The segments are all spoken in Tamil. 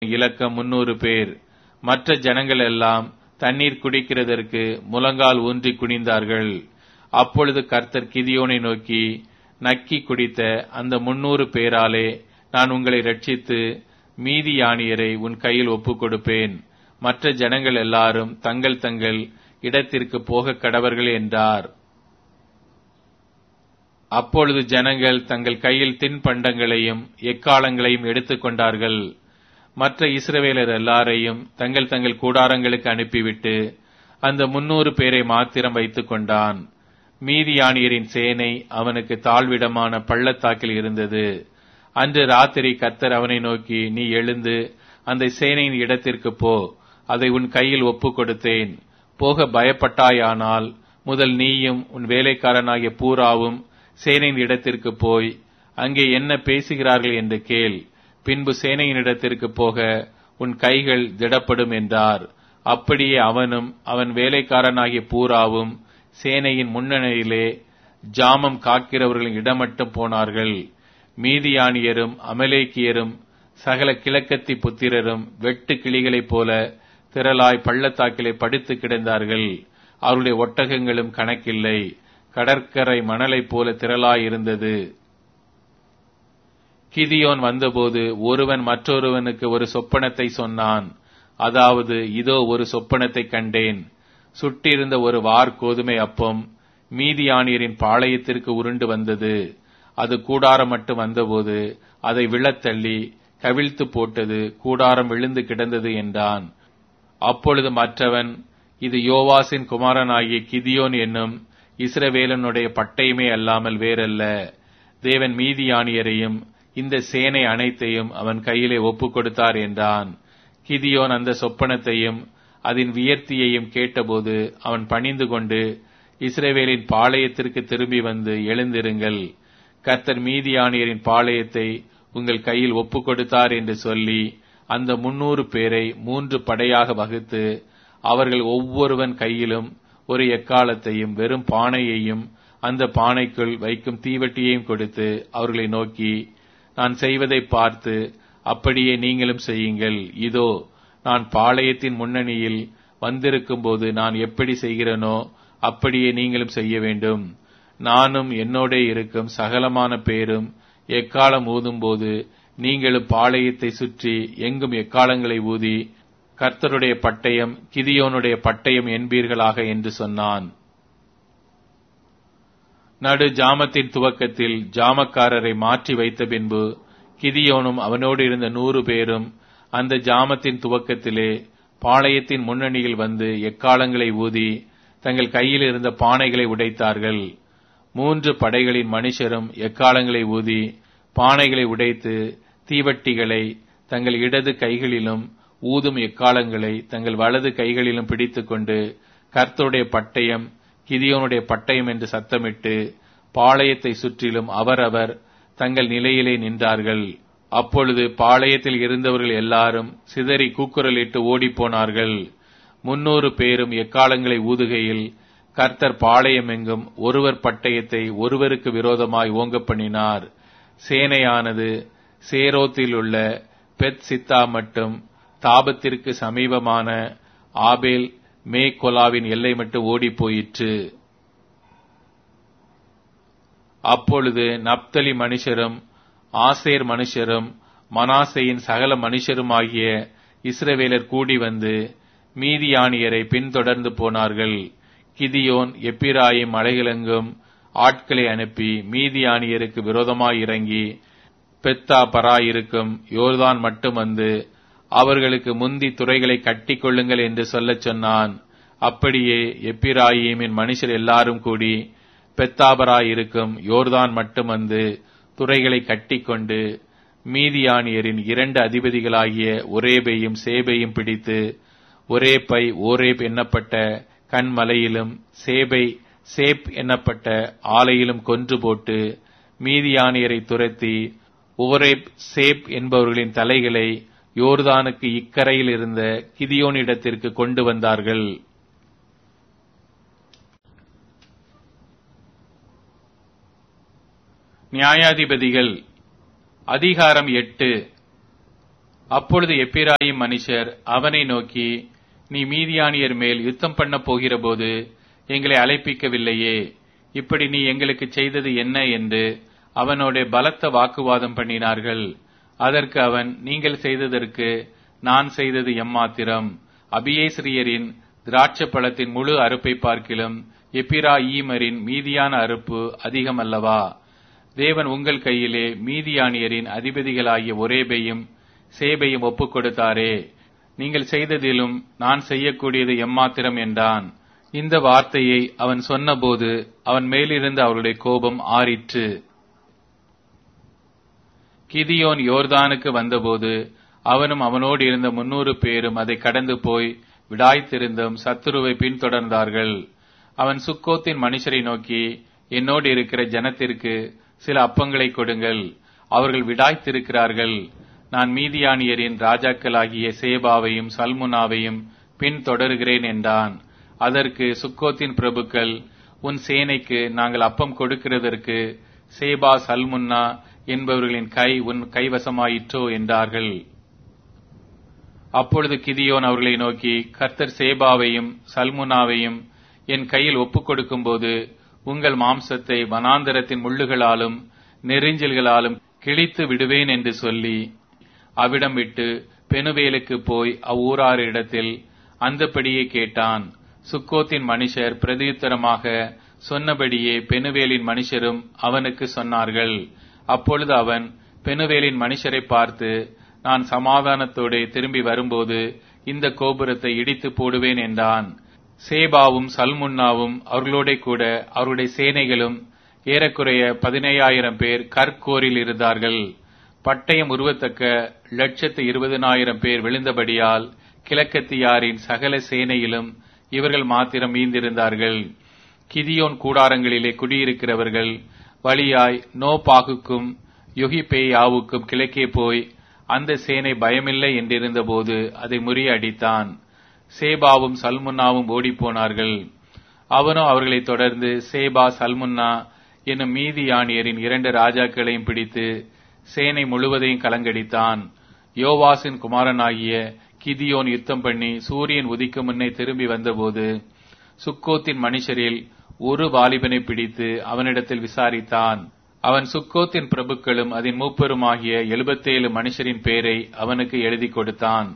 இலக்கம் 300 பேர். மற்ற ஜனங்கள் எல்லாம் தண்ணீர் குடிக்கிறதற்கு முழங்கால் ஊன்றி குனிந்தார்கள். அப்பொழுது கர்த்தர் கிதியோனை நோக்கி, நக்கி குடித்த அந்த 300 பேராலே நான் உங்களை ரட்சித்து மீதியானியரை உன் கையில் ஒப்புக் கொடுப்பேன். மற்ற ஜனங்கள் எல்லாரும் தங்கள் தங்கள் இடத்திற்கு போக கடவர்கள் என்றார். அப்பொழுது ஜனங்கள் தங்கள் கையில் தின்பண்டங்களையும் எக்காளங்களையும் எடுத்துக் கொண்டார்கள். மற்ற இஸ்ரவேலர் எல்லாரையும் தங்கள் தங்கள் கூடாரங்களுக்கு அனுப்பிவிட்டு அந்த 300 பேரை மாத்திரம் வைத்துக் கொண்டான். மீதியானியரின் சேனை அவனுக்கு தாழ்விடமான பள்ளத்தாக்கில் இருந்தது. அன்று ராத்திரி கர்த்தர் அவனை நோக்கி, நீ எழுந்து அந்த சேனையின் இடத்திற்கு போ, அதை உன் கையில் ஒப்புக் கொடுத்தேன். போக பயப்பட்டாயானால் முதல் நீயும் உன் வேலைக்காரனாகிய பூராவும் சேனையின் இடத்திற்கு போய் அங்கே என்ன பேசுகிறார்கள் என்று கேள். பின்பு சேனையின் இடத்திற்கு போக உன் கைகள் திடப்படும் என்றார். அப்படியே அவனும் அவன் வேலைக்காரனாகிய பூராவும் சேனையின் முன்னணியிலே ஜாமம் காக்கிறவர்களின் இடமட்டும் போனார்கள். மீதியானியரும் அமலேக்கியரும் சகல கிழக்கத்தி புத்திரரும் வெட்டு கிளிகளைப் போல திரளாய் பள்ளத்தாக்கிலே படுத்து கிடந்தார்கள். அவருடைய ஒட்டகங்களும் கணக்கில்லை. கடற்கரை மணலைப் போல திரளாய் இருந்தது. கிதியோன் வந்தபோது ஒருவன் மற்றொருவனுக்கு ஒரு சொப்பனத்தை சொன்னான். அதாவது, இதோ ஒரு சொப்பனத்தை கண்டேன். சுட்டிருந்த ஒரு வார் கோதுமை அப்பம் மீதியானியரின் பாளையத்திற்கு உருண்டு வந்தது. அது கூடாரம் மட்டும் வந்தபோது அதை விழத்தள்ளி கவிழ்த்து போட்டது. கூடாரம் விழுந்து கிடந்தது என்றான். அப்பொழுது மற்றவன், இது யோவாசின் குமாரனாகிய கிதியோன் என்னும் இஸ்ரவேலனுடைய பட்டயமே அல்லாமல் வேறல்ல. தேவன் மீதியானியரையும் இந்த சேனை அனைத்தையும் அவன் கையிலே ஒப்புக் கொடுத்தார் என்றான். கிதியோன் அந்த சொப்பனத்தையும் அதன் வியர்த்தியையும் கேட்டபோது அவன் பணிந்து கொண்டு, இஸ்ரவேலின் பாளையத்திற்கு திரும்பி வந்து, எழுந்திருங்கள், கர்த்தர் மீதியானியரின் பாளையத்தை உங்கள் கையில் ஒப்புக் கொடுத்தார் என்று சொல்லி அந்த 300 பேரை 3 படையாக வகுத்து அவர்கள் ஒவ்வொருவன் கையிலும் ஒரு எக்காளத்தையும் வெறும் பானையையும் அந்த பானைக்குள் வைக்கும் தீவட்டியையும் கொடுத்து அவர்களை நோக்கி, நான் செய்வதை பார்த்து அப்படியே நீங்களும் செய்யுங்கள். இதோ, நான் பாளையத்தின் முன்னணியில் வந்திருக்கும் போது நான் எப்படி செய்கிறேனோ அப்படியே நீங்களும் செய்ய வேண்டும். நானும் என்னோட இருக்கும் சகலமான பேரும் எக்காலம் ஊதும் போது நீங்களும் பாளையத்தை சுற்றி எங்கும் எக்காலங்களை ஊதி கர்த்தருடைய பட்டயம் கிதியோனுடைய பட்டயம் என்பீர்களாக என்று சொன்னான். நடு ஜாமத்தின் துவக்கத்தில் ஜாமக்காரரை மாற்றி வைத்த பின்பு கிதியோனும் அவனோடு இருந்த 100 பேரும் அந்த ஜாமத்தின் துவக்கத்திலே பாளையத்தின் முன்னணியில் வந்து எக்காலங்களை ஊதி தங்கள் கையில் இருந்த பானைகளை உடைத்தார்கள். 3 படைகளின் மனுஷரும் எக்காலங்களை ஊதி பானைகளை உடைத்து தீவட்டிகளை தங்கள் இடது கைகளிலும் ஊதும் எக்காலங்களை தங்கள் வலது கைகளிலும் பிடித்துக் கொண்டு கர்த்தருடைய பட்டயம் கிதியோனுடைய பட்டயம் என்று சத்தமிட்டு பாளையத்தை சுற்றிலும் அவரவர் தங்கள் நிலையிலே நின்றார்கள். அப்பொழுது பாளையத்தில் இருந்தவர்கள் எல்லாரும் சிதறி கூக்குரலிட்டு ஓடிப்போனார்கள். 300 பேரும் எக்காலங்களை ஊதுகையில் கர்த்தர் பாளையமெங்கும் ஒருவர் பட்டயத்தை ஒருவருக்கு விரோதமாய் ஓங்க பண்ணினார். சேனையானது சேரோத்தில் உள்ள பெத் சித்தா மட்டும் தாபத்திற்கு சமீபமான ஆபேல் மேகொலாவின் எல்லை மட்டும் ஓடி போயிற்று. அப்பொழுது நப்தலி மனுஷரும் ஆசேர் மனுஷரும் மனாசேயின் சகல மனுஷருமாகிய இஸ்ரவேலர் கூடி வந்து மீதியானியரை பின்தொடர்ந்து போனார்கள். கிதியோன் எப்பிராயிம் மலைகளெங்கும் ஆட்களை அனுப்பி மீதியானியருக்கு விரோதமாய் இறங்கி பெத்தா பராயிருக்கும் யோர்தான் மட்டும் வந்து அவர்களுக்கு முந்தி துறைகளை கட்டிக் கொள்ளுங்கள் என்று சொல்லச் சொன்னான். அப்படியே எப்பிராயிமின் மனுஷர் எல்லாரும் கூடி பெத்தாபராயிருக்கும் யோர்தான் மட்டும் வந்து துறைகளை கட்டிக்கொண்டு மீதியானியரின் 2 அதிபதிகளாகிய ஒரேபையும் சேபையும் பிடித்து ஒரேபை ஓரேப் என்னப்பட்ட கண்மலையிலும் சேபை சேப் என்னப்பட்ட ஆலையிலும் கொன்று போட்டு மீதியானியரை துரத்தி ஓரேப் சேப் என்பவர்களின் தலைகளை யோர்தானுக்கு இக்கரையில் இருந்த கிதியோனிடத்திற்கு கொண்டு வந்தார்கள். நியாயாதிபதிகள் அதிகாரம் 8. அப்பொழுது எப்பிராயீம் மனுஷர் அவனை நோக்கி, நீ மீதியானியர் மேல் யுத்தம் பண்ண போகிறபோது எங்களை அழைப்பிக்கவில்லையே, இப்படி நீ எங்களுக்கு செய்தது என்ன என்று அவனோட பலத்த வாக்குவாதம் பண்ணினார்கள். அதற்கு அவன், நீங்கள் செய்ததற்கு நான் செய்தது எம்மாத்திரம்? அபியேஸ்ரியரின் திராட்சை பழத்தின் முழு அறுப்பை பார்க்கிலும் எப்பிராயீமரின் மீதியான அறுப்பு அதிகம் அல்லவா? தேவன் உங்கள் கையிலே மீதியானியரின் அதிபதிகளாகிய ஒரேபையும் சேபையும் ஒப்புக் கொடுத்தாரே, நீங்கள் செய்ததிலும் நான் செய்யக்கூடியது எம்மாத்திரம் என்றான். இந்த வார்த்தையை அவன் சொன்னபோது அவன் மேலிருந்து அவருடைய கோபம் ஆறிற்று. கிதியோன் யோர்தானுக்கு வந்தபோது அவனும் அவனோடு இருந்த 300 பேரும் அதை கடந்து போய் விடாய்த்திருந்தும் சத்துருவை பின்தொடர்ந்தார்கள். அவன் சுக்கோத்தின் மனுஷரை நோக்கி, என்னோடு இருக்கிற ஜனத்திற்கு சில அப்பங்களை கொடுங்கள், அவர்கள் விடாய்த்திருக்கிறார்கள். நான் மீதியானியரின் ராஜாக்களாகிய சேபாவையும் சல்முனாவையும் பின்தொடர்கிறேன் என்றான். அதற்கு சுக்கோத்தின் பிரபுக்கள், உன் சேனைக்கு நாங்கள் அப்பம் கொடுக்கிறதற்கு சேபா சல்முன்னா என்பவர்களின் கை உன் கைவசமாயிற்றோ என்றார்கள். அப்பொழுது கிதியோன் அவர்களை நோக்கி, கர்த்தர் சேபாவையும் சல்முனாவையும் என் கையில் ஒப்புக் கொடுக்கும்போது உங்கள் மாம்சத்தை வனாந்தரத்தின் முள்ளுகளாலும் நெரிஞ்சல்களாலும் கிழித்து விடுவேன் என்று சொல்லி அவ்விடம் விட்டு பெனுவேலுக்கு போய் அவ்வூராரிடத்தில் அந்தபடியே கேட்டான். சுக்கோத்தின் மனுஷர் பிரதியுத்தரமாக சொன்னபடியே பெனுவேலின் மனுஷரும் அவனுக்கு சொன்னார்கள். அப்பொழுது அவன் பெனுவேலின் மனுஷரை பார்த்து, நான் சமாதானத்தோடு திரும்பி வரும்போது இந்த கோபுரத்தை இடித்து போடுவேன் என்றான். சேபாவும் சல்முன்னாவும் அவர்களோட கூட அவருடைய சேனைகளும் ஏறக்குறைய 15,000 பேர் கற்கோரில் இருந்தார்கள். பட்டயம் உருவத்தக்க 120,000 பேர் விழுந்தபடியால் கிழக்கத்தியாரின் சகல சேனையிலும் இவர்கள் மாத்திரம் மீந்திருந்தார்கள். கிதியோன் கூடாரங்களிலே குடியிருக்கிறவர்கள் வழியாய் நோபாகுக்கும் யொகிபேயாவுக்கும் கிழக்கே போய் அந்த சேனை பயமில்லை என்றிருந்த போது அதை முறியடித்தான். சேபாவும் சல்முன்னாவும் ஓடிப்போனார்கள். அவனோ அவர்களை தொடர்ந்து சேபா சல்முன்னா என்னும் மீதியானியரின் 2 ராஜாக்களையும் பிடித்து சேனை முழுவதையும் கலங்கடித்தான். யோவாசின் குமாரனாகிய கிதியோன் யுத்தம் பண்ணி சூரியன் உதிக்கும் முன்னே திரும்பி வந்தபோது சுக்கோத்தின் மனுஷரில் ஒரு வாலிபனை பிடித்து அவனிடத்தில் விசாரித்தான். அவன் சுக்கோத்தின் பிரபுக்களும் அதன் மூப்பருமாகிய 77 மனுஷரின் பேரை அவனுக்கு எழுதி கொடுத்தான்.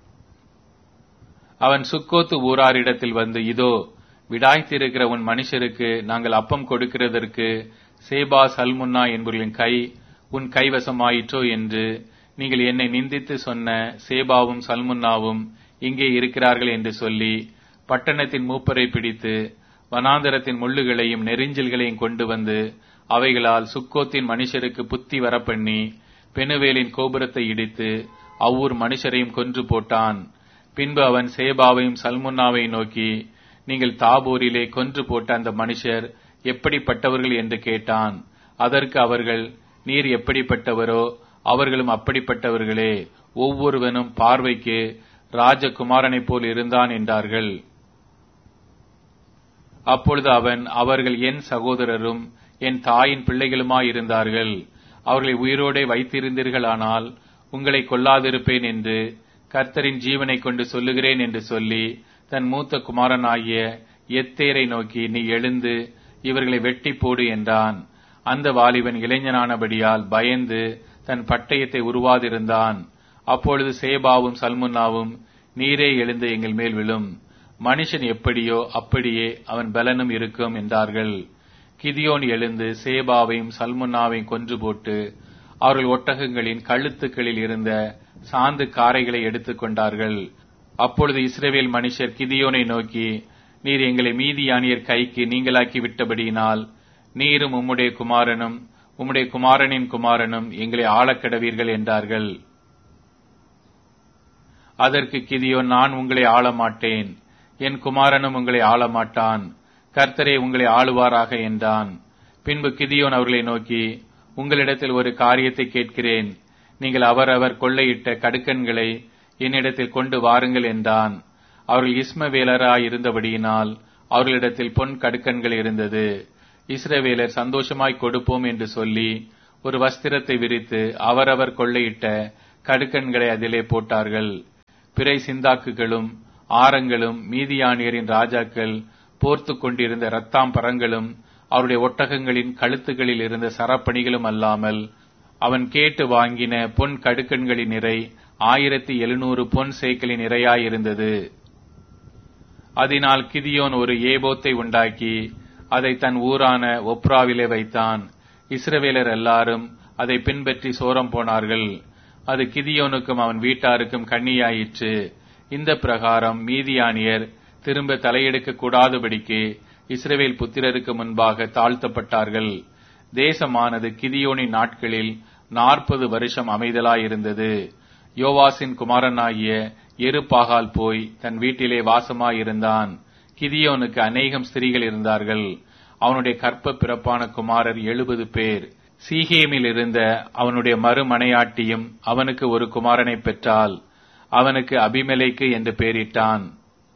அவன் சுக்கோத்து ஊராரிடத்தில் வந்து, இதோ விடாய்த்திருக்கிற உன் மனுஷருக்கு நாங்கள் அப்பம் கொடுக்கிறதற்கு சேபா சல்முன்னா என்பவர்களின் கை உன் கைவசமாயிற்றோ என்று நீங்கள் என்னை நிந்தித்து சொன்ன சேபாவும் சல்முன்னாவும் இங்கே இருக்கிறார்கள் என்று சொல்லி பட்டணத்தின் மூப்பரை பிடித்து வனாந்தரத்தின் முள்ளுகளையும் நெரிஞ்சல்களையும் கொண்டு வந்து அவைகளால் சுக்கோத்தின் மனுஷருக்கு புத்தி வரப்பண்ணி பெனுவேலின் கோபுரத்தை இடித்து அவ்வூர் மனுஷரையும் கொன்று போட்டான். பின்பு அவன் சேபாவையும் சல்முன்னாவை நோக்கி, நீங்கள் தாபோரிலே கொன்று போட்ட அந்த மனுஷர் எப்படிப்பட்டவர்கள் என்று கேட்டான். அதற்கு அவர்கள், நீர் எப்படிப்பட்டவரோ அவர்களும் அப்படிப்பட்டவர்களே, ஒவ்வொருவனும் பார்வைக்கு ராஜகுமாரனைப் போல் இருந்தான் என்றார்கள். அப்பொழுது அவன், அவர்கள் என் சகோதரரும் என் தாயின் பிள்ளைகளுமாயிருந்தார்கள், அவர்களை உயிரோடே வைத்திருந்தீர்களானால் உங்களை கொல்லாதிருப்பேன் என்று கர்த்தரின் ஜீவனை கொண்டு சொல்லுகிறேன் என்று சொல்லி தன் மூத்த குமாரனாகிய எத்தேரை நோக்கி, நீ எழுந்து இவர்களை வெட்டி போடு என்றான். அந்த வாலிபன் இளைஞனானபடியால் பயந்து தன் பட்டயத்தை உருவாதிருந்தான். அப்பொழுது சேபாவும் சல்முன்னாவும், நீரே எழுந்து எங்கள் மேல் விழும், மனுஷன் எப்படியோ அப்படியே அவன் பலனும் இருக்கும் என்றார்கள். கிதியோன் எழுந்து சேபாவையும் சல்முன்னாவையும் கொன்று போட்டு அவர்கள் ஒட்டகங்களின் கழுத்துக்களில் இருந்த சாந்து காரைகளை எடுத்துக் கொண்டார்கள். அப்பொழுது இஸ்ரவேல் மனுஷர் கிதியோனை நோக்கி, நீர் எங்களை மீதியானியர் கைக்கு நீங்களாக்கி விட்டபடியினால் நீரும் உம்முடைய குமாரனும் உம்முடைய குமாரனின் குமாரனும் எங்களை ஆளக்கடவீர்கள் என்றார்கள். அதற்கு கிதியோன், நான் உங்களை ஆளமாட்டேன், என் குமாரனும் உங்களை ஆளமாட்டான், கர்த்தரே உங்களை ஆளுவாராக என்றான். பின்பு கிதியோன் அவர்களை நோக்கி, உங்களிடத்தில் ஒரு காரியத்தை கேட்கிறேன், நீங்கள் அவரவர் கொள்ளையிட்ட கடுக்கன்களை என்னிடத்தில் கொண்டு வாருங்கள் என்றான். அவர்கள் இஸ்மவேலராயிருந்தபடியினால் அவர்களிடத்தில் பொன் கடுக்கன்கள் இருந்தது. இஸ்ரவேலர் சந்தோஷமாய் கொடுப்போம் என்று சொல்லி ஒரு வஸ்திரத்தை விரித்து அவரவர் கொள்ளையிட்ட கடுக்கன்களை அதிலே போட்டார்கள். பிறை சிந்தாக்குகளும் ஆரங்களும் மீதியானியரின் ராஜாக்கள் போர்த்து கொண்டிருந்த இரத்தாம்பரங்களும் அவருடைய ஒட்டகங்களின் கழுத்துகளில் இருந்த சரப்பணிகளும் அல்லாமல் அவன் கேட்டு வாங்கின பொன் கடுக்கன்களின் நிறை 1700 பொன் சேக்கலின் நிறையாயிருந்தது. அதனால் கிதியோன் ஒரு ஏபோத்தை உண்டாக்கி அதை தன் ஊரான ஒப்ராவிலே வைத்தான். இஸ்ரவேலர் எல்லாரும் அதை பின்பற்றி சோரம் போனார்கள். அது கிதியோனுக்கும் அவன் வீட்டாருக்கும் கண்ணியாயிற்று. இந்த பிரகாரம் மீதியானியர் திரும்ப தலையெடுக்க கூடாதபடிக்கு இஸ்ரவேல் புத்திரருக்கு முன்பாக தாழ்த்தப்பட்டார்கள். தேசமானது கிதியோனின் நாட்களில் 40 வருஷம் அமைதலாயிருந்தது. யோவாசின் குமாரனாகிய எருபாகால் போய் தன் வீட்டிலே வாசமாயிருந்தான். கிதியோனுக்கு அநேகம் ஸ்திரீகள் இருந்தார்கள். அவனுடைய கற்ப பிறப்பான குமாரர் 70 பேர். சீகேமில் இருந்த அவனுடைய மறுமனையாட்டியும் அவனுக்கு ஒரு குமாரனை பெற்றாள். அவனுக்கு அபிமெலேக்கு என்று பெயரிட்டான்.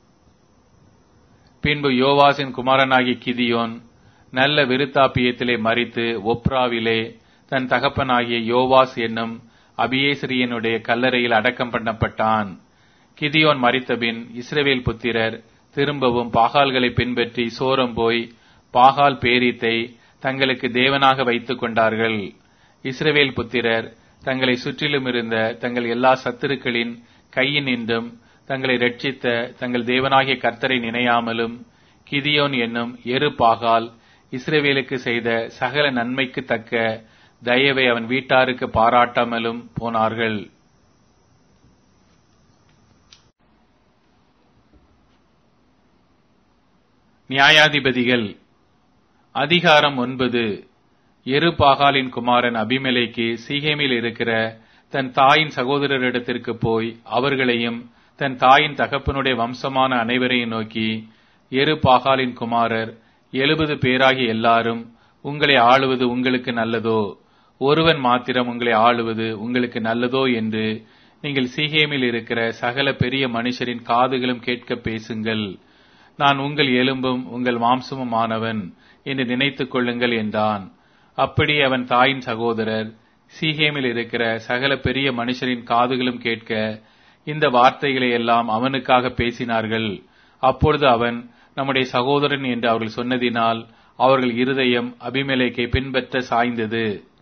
பின்பு யோவாசின் குமாரனாகி கிதியோன் நல்ல விருத்தாப்பியத்திலே மரித்து ஒப்ராவிலே தன் தகப்பனாகிய யோவாஸ் என்னும் அபியேசரியனுடைய கல்லறையில் அடக்கம் பண்ணப்பட்டான். கிதியோன் மரித்தபின் இஸ்ரவேல் புத்திரர் திரும்பவும் பாகால்களை பின்பற்றி சோரம் போய் பாகால் பேரீத்தை தங்களுக்கு தேவனாக வைத்துக் கொண்டார்கள். இஸ்ரவேல் புத்திரர் தங்களை சுற்றிலும் இருந்த தங்கள் எல்லா சத்துருக்களின் கையினின்றும் தங்களை ரட்சித்த தங்கள் தேவனாகிய கர்த்தரை நினையாமலும் கிதியோன் என்னும் எருபாகால் இஸ்ரவேலுக்கு செய்த சகல நன்மைக்கு தக்க தயவை அவன் வீட்டாருக்கு பாராட்டாமலும் போனார்கள். நியாயாதிபதிகள் அதிகாரம் 9. எருபாகாலின் குமாரன் அபிமெலேக்கு சீகேமில் இருக்கிற தன் தாயின் சகோதரரிடத்திற்கு போய் அவர்களையும் தன் தாயின் தகப்பனுடைய வம்சமான அனைவரையும் நோக்கி, எருபாகாலின் குமாரர் 70 பேராகிய எல்லாரும் உங்களை ஆளுவது உங்களுக்கு நல்லதோ? ஒருவன் மாத்திரம் உங்களை ஆளுவது உங்களுக்கு நல்லதோ என்று நீங்கள் சீகேமில் இருக்கிற சகல பெரிய மனுஷரின் காதுகளும் கேட்க பேசுங்கள். நான் உங்கள் எலும்பும் உங்கள் மாம்சமும் ஆனவன் என்று நினைத்துக் கொள்ளுங்கள் என்றான். அப்படி அவன் தாயின் சகோதரர் சீகேமில் இருக்கிற சகல பெரிய மனுஷரின் காதுகளும் கேட்க இந்த வார்த்தைகளை எல்லாம் அவனுக்காக பேசினார்கள். அப்பொழுது அவன் நம்முடைய சகோதரன் என்று அவர்கள் சொன்னதினால் அவர்கள் இருதயம் அபிமெலேக்கை பின்பற்ற சாய்ந்தது.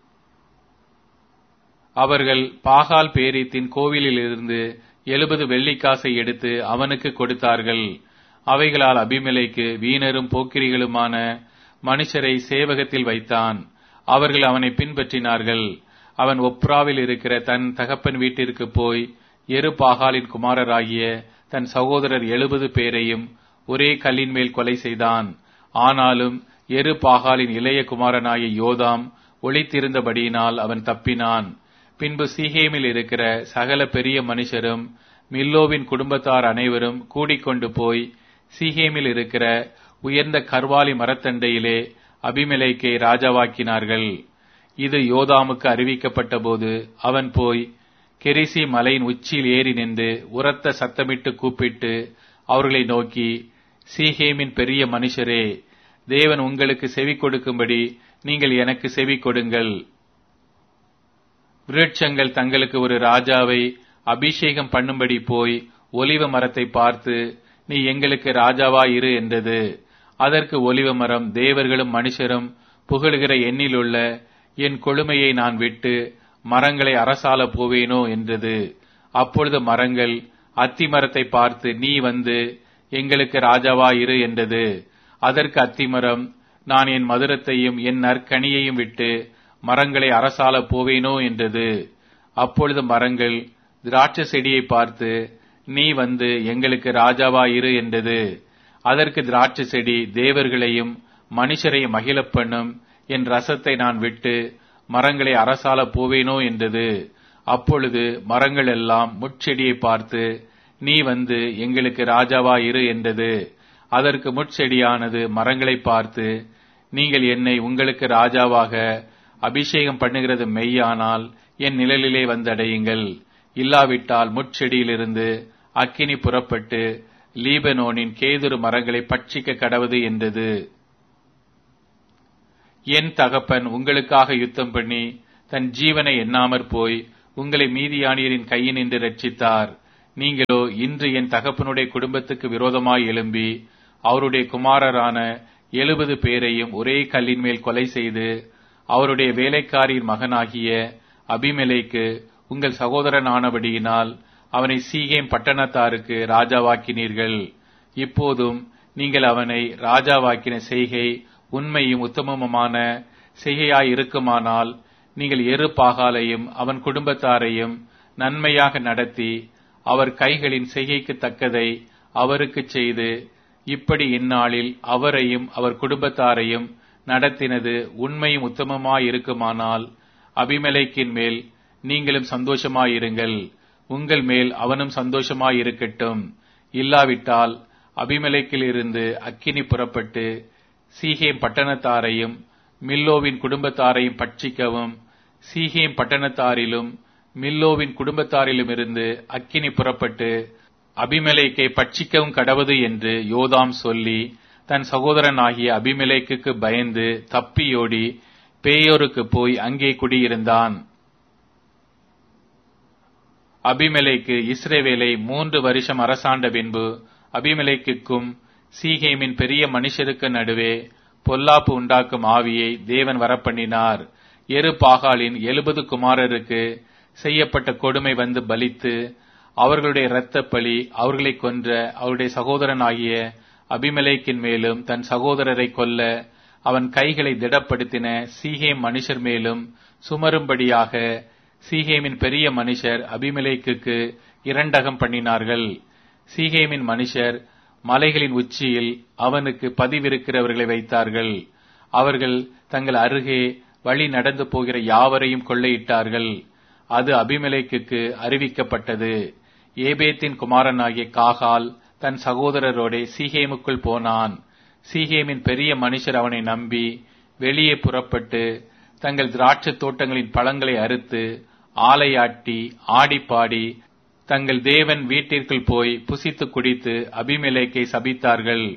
அவர்கள் பாகால் பேரீத்தின் கோவிலில் இருந்து 70 வெள்ளிக்காசை எடுத்து அவனுக்கு கொடுத்தார்கள். அவைகளால் அபிமெலேக்கு வீணரும் போக்கிரிகளுமான மனுஷரை சேவகத்தில் வைத்தான். அவர்கள் அவனை பின்பற்றினார்கள். அவன் ஒப்ராவில் இருக்கிற தன் தகப்பன் வீட்டிற்கு போய் எருபாகாலின் குமாரராகிய தன் சகோதரர் 70 பேரையும் ஒரே கல்லின் மேல் கொலை செய்தான். ஆனாலும் எருபாகாலின் இளைய குமாரனாகிய யோதாம் ஒளித்திருந்தபடியினால் அவன் தப்பினான். பின்பு சீகேமில் இருக்கிற சகல பெரிய மனுஷரும் மில்லோவின் குடும்பத்தார் அனைவரும் கூடிக்கொண்டு போய் சீகேமில் இருக்கிற உயர்ந்த கர்வாலி மரத்தண்டையிலே அபிமெலேக்கை ராஜாவாக்கினார்கள். இது யோதாமுக்கு அறிவிக்கப்பட்ட போது அவன் போய் கெரிசி மலையின் உச்சியில் ஏறி நின்று உரத்த சத்தமிட்டு கூப்பிட்டு அவர்களை நோக்கி, சீகேமின் பெரிய மனுஷரே, தேவன் உங்களுக்கு செவி கொடுக்கும்படி நீங்கள் எனக்கு செவி கொடுங்கள். விருட்சங்கள் தங்களுக்கு ஒரு ராஜாவை அபிஷேகம் பண்ணும்படி போய் ஒலிவ மரத்தை பார்த்து, நீ எங்களுக்கு ராஜாவாயிரு என்றது. அதற்கு ஒலிவ மரம், தேவர்களும் மனுஷரும் புகழுகிற எண்ணிலுள்ள என் கொழுமையை நான் விட்டு மரங்களை அரசால போவேனோ என்றது. அப்பொழுது மரங்கள் அத்தி மரத்தை பார்த்து, நீ வந்து எங்களுக்கு ராஜாவாயிரு என்றது. அதற்கு அத்திமரம், நான் என் மதுரத்தையும் என் நற்கனியையும் விட்டு மரங்களை அரசால போவேனோ என்றது. அப்பொழுது மரங்கள் திராட்சை செடியை பார்த்து, நீ வந்து எங்களுக்கு ராஜாவாயிரு என்றது. அதற்கு திராட்சை செடி, தேவர்களையும் மனுஷரையும் மகிழப் பண்ணும் என் ரசத்தை நான் விட்டு மரங்களை அரசால போவேனோ என்றது. அப்பொழுது மரங்கள் எல்லாம் முட்செடியை பார்த்து, நீ வந்து எங்களுக்கு ராஜாவாயிரு என்றது. அதற்கு முட்செடியானது மரங்களை பார்த்து, நீங்கள் என்னை உங்களுக்கு ராஜாவாக அபிஷேகம் பண்ணுகிறது மெய்யானால் என் நிழலிலே வந்தடையுங்கள். இல்லாவிட்டால் முட்செடியிலிருந்து அக்கினி புறப்பட்டு லீபனோனின் கேதுரு மரங்களை பட்சிக்க கடவது என்றது. என் தகப்பன் உங்களுக்காக யுத்தம் பண்ணி தன் ஜீவனை எண்ணாமற் போய் உங்களை மீதியானியரின் கையினின்று ரட்சித்தார். நீங்களோ இன்று என் தகப்பனுடைய குடும்பத்துக்கு விரோதமாய் எழும்பி அவருடைய குமாரரான 70 பேரையும் ஒரே கல்லின் மேல் கொலை செய்து அவருடைய வேலைக்காரியின் மகனாகிய அபிமெலேக்கு உங்கள் சகோதரனானபடியினால் அவனை சீகேம் பட்டணத்தாருக்கு ராஜாவாக்கினீர்கள். இப்போதும் நீங்கள் அவனை ராஜாவாக்கின செய்கை உண்மையும் உத்தமமுமான செய்கையாயிருக்குமானால் நீங்கள் எருபாகாலையும் அவன் குடும்பத்தாரையும் நன்மையாக நடத்தி அவர் கைகளின் செய்கைக்கு தக்கதை அவருக்கு செய்து இப்படி இந்நாளில் அவரையும் அவர் குடும்பத்தாரையும் நடத்தினது உண்மையும் உத்தமமாயிருக்குமானால் அபிமெலேக்கின் மேல் நீங்களும் சந்தோஷமாயிருங்கள், உங்கள் மேல் அவனும் சந்தோஷமாயிருக்கட்டும். இல்லாவிட்டால் அபிமெலேக்கிலிருந்து அக்கினி புறப்பட்டு சீகேம் பட்டணத்தாரையும் மில்லோவின் குடும்பத்தாரையும் பட்சிக்கவும், சீகேம் பட்டணத்தாரிலும் மில்லோவின் குடும்பத்தாரிலும் இருந்து அக்கினி புறப்பட்டு அபிமெலேக்கை பட்சிக்கவும் கடவது என்று யோதாம் சொல்லி தன் சகோதரனாகிய அபிமெலேக்குக்கு பயந்து தப்பியோடி பேயோருக்கு போய் அங்கே குடியிருந்தான். அபிமெலேக்கு இஸ்ரவேலை 3 வருஷம் அரசாண்ட பின்பு அபிமெலேக்குக்கும் சீகேமின் பெரிய மனுஷருக்கு நடுவே பொல்லாப்பு உண்டாக்கும் ஆவியை தேவன் வரப்பண்ணினார். எருபாகாலின் 70 குமாரருக்கு செய்யப்பட்ட கொடுமை வந்து பலித்து அவர்களுடைய இரத்தப் பழி அவர்களை கொன்ற அவருடைய சகோதரனாகிய அபிமெலேக்கின் மேலும் தன் சகோதரரை கொல்ல அவன் கைகளை திடப்படுத்தின சீகேம் மனுஷர் மேலும் சுமரும்படியாக சீகேமின் பெரிய மனுஷர் அபிமெலேக்குக்கு இரண்டகம் பண்ணினார்கள். சீகேமின் மனுஷர் மலைகளின் உச்சியில் அவனுக்கு பதிவிருக்கிறவர்களை வைத்தார்கள். அவர்கள் தங்கள் அருகே வழி நடந்து போகிற யாவரையும் கொள்ளையிட்டார்கள். அது அபிமெலேக்குக்கு அறிவிக்கப்பட்டது. ஏபேத்தின் குமாரனாகிய காகால் தன் சகோதரரோட சீகேமுக்குள் போனான். சீகேமின் பெரிய மனுஷர் அவனை நம்பி வெளியே புறப்பட்டு தங்கள் திராட்சை தோட்டங்களின் பழங்களை அறுத்து ஆலையாட்டி ஆடிப்பாடி தங்கள் தேவன் வீட்டிற்குள் போய் புசித்து குடித்து அபிமெலேக்கை சபித்தார்கள்.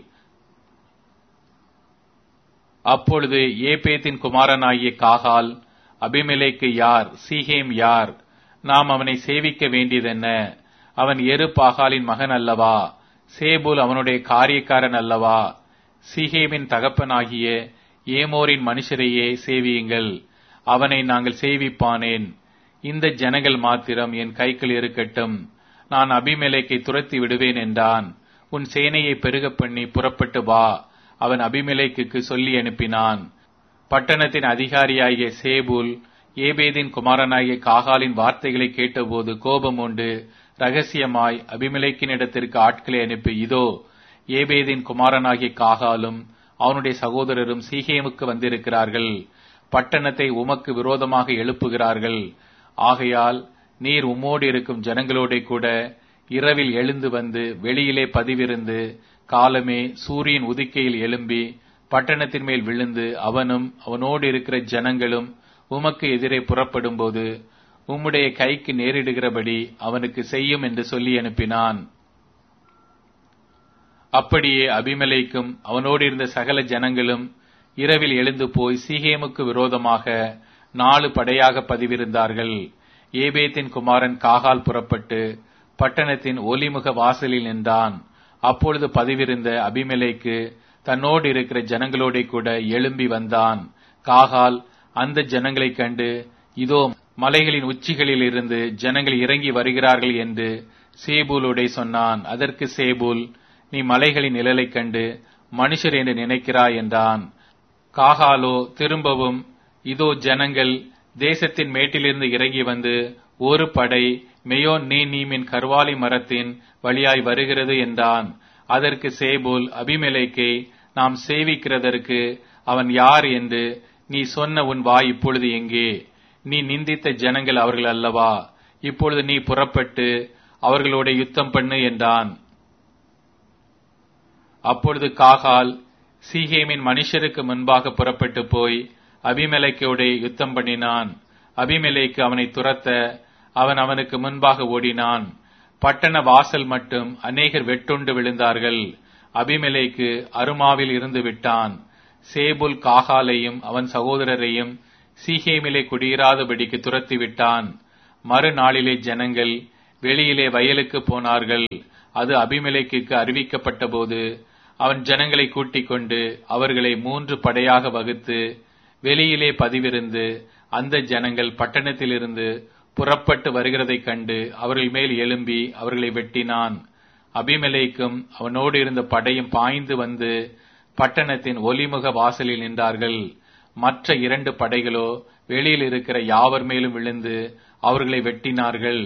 அப்பொழுது ஏபேத்தின் குமாரனாகிய காகால், அபிமெலேக்கு யார், சீகேம் யார், நாம் அவனை சேவிக்க வேண்டியதென்ன? அவன் எருபாகாலின் மகன் அல்லவா? சேபூல் அவனுடைய காரியக்காரன் அல்லவா? சீகேமின் தகப்பனாகிய ஏமோரின் மனுஷரையே சேவியுங்கள், அவனை நாங்கள் சேவிப்பானேன். இந்த ஜனங்கள் மாத்திரம் என் கைக்குள் இருக்கட்டும், நான் அபிமெலேக்கை துரத்தி விடுவேன் என்றான். உன் சேனையை பெருக பண்ணி புறப்பட்டு வா, அவன் அபிமெலேக்குக்கு சொல்லி அனுப்பினான். பட்டணத்தின் அதிகாரியாகிய சேபூல் ஏபேதின் குமாரனாகிய காகாலின் வார்த்தைகளை கேட்டபோது கோபம் உண்டு ரகசியமாய் அபிமெலேக்கின் இடத்திற்கு ஆட்களை அனுப்பி, இதோ ஏபேதின் குமாரனாகிய காகாலும் அவனுடைய சகோதரரும் சீகேமுக்கு வந்திருக்கிறார்கள், பட்டணத்தை உமக்கு விரோதமாக எழுப்புகிறார்கள். ஆகையால் நீர் உம்மோடு இருக்கும் ஜனங்களோட கூட இரவில் எழுந்து வந்து வெளியிலே பதிவிருந்து காலமே சூரியன் உதிக்கையில் எழும்பி பட்டணத்தின் மேல் விழுந்து அவனும் அவனோடு இருக்கிற ஜனங்களும் உமக்கு எதிரே புறப்படும் போது உம்முடைய கைக்கு நேரிடுகிறபடி அவனுக்கு செய்யும் என்று சொல்லி அனுப்பினான். அப்படியே அபிமெலேக்கும் அவனோடு இருந்த சகல ஜனங்களும் இரவில் எழுந்து போய் சீகேமுக்கு விரோதமாக 4 படையாக பதிவிருந்தார்கள். ஏபேத்தின் குமாரன் காகால் புறப்பட்டு பட்டணத்தின் ஒலிமுக வாசலில் நின்றான். அப்பொழுது பதிவிருந்த அபிமெலேக்கு தன்னோடு இருக்கிற ஜனங்களோட கூட எழும்பி வந்தான். காகால் அந்த ஜனங்களைக் கண்டு, இதோ மலைகளின் உச்சிகளில் இருந்து ஜனங்கள் இறங்கி வருகிறார்கள் என்று சேபூலோடே சொன்னான். அதற்கு சேபூல், நீ மலைகளின் நிழலைக் கண்டு மனுஷர் என்று நினைக்கிறாய் என்றான். காகாலோ திரும்பவும், இதோ ஜனங்கள் தேசத்தின் மேட்டிலிருந்து இறங்கி வந்து ஒரு படை மெயோன் நீமின் கர்வாலி மரத்தின் வழியாய் வருகிறது என்றான். அதற்கு சேபூல், அபிமெலேக்கை நாம் சேவிக்கிறதற்கு அவன் யார் என்று நீ சொன்ன உன் வாய் இப்பொழுது எங்கே? நீ நிந்தித்த ஜனங்கள் அவர்கள் அல்லவா? இப்பொழுது நீ புறப்பட்டு அவர்களோட யுத்தம் பண்ணு என்றான். அப்பொழுது காகால் சீகேமின் மனுஷருக்கு முன்பாக புறப்பட்டு போய் அபிமெலேக்கோட யுத்தம் பண்ணினான். அபிமெலேக்கு அவனை துரத்த அவன் அவனுக்கு முன்பாக ஓடினான். பட்டண வாசல் மட்டும் அநேகர் வெட்டுண்டு விழுந்தார்கள். அபிமெலேக்கு அருமாவில் இருந்து விட்டான். சேபுல் காகாலையும் அவன் சகோதரரையும் சீகேமிலே குடியிராதபடிக்கு துரத்தி விட்டான். மறுநாளிலே ஜனங்கள் வெளியிலே வயலுக்கு போனார்கள். அது அபிமெலேக்குக்கு அறிவிக்கப்பட்ட போது அவன் ஜனங்களை கூட்டிக் கொண்டு அவர்களை 3 படையாக வகுத்து வெளியிலே பதிவிருந்து அந்த ஜனங்கள் பட்டணத்திலிருந்து புறப்பட்டு வருகிறதைக் கண்டு அவர்கள் மேல் எழும்பி அவர்களை வெட்டினான். அபிமெலேக்கும் அவனோடு இருந்த படையும் பாய்ந்து வந்து பட்டணத்தின் ஒலிமுக வாசலில் நின்றார்கள். மற்ற 2 படைகளோ வெளியில் இருக்கிற யாவர் மேலும் விழுந்து அவர்களை வெட்டினார்கள்.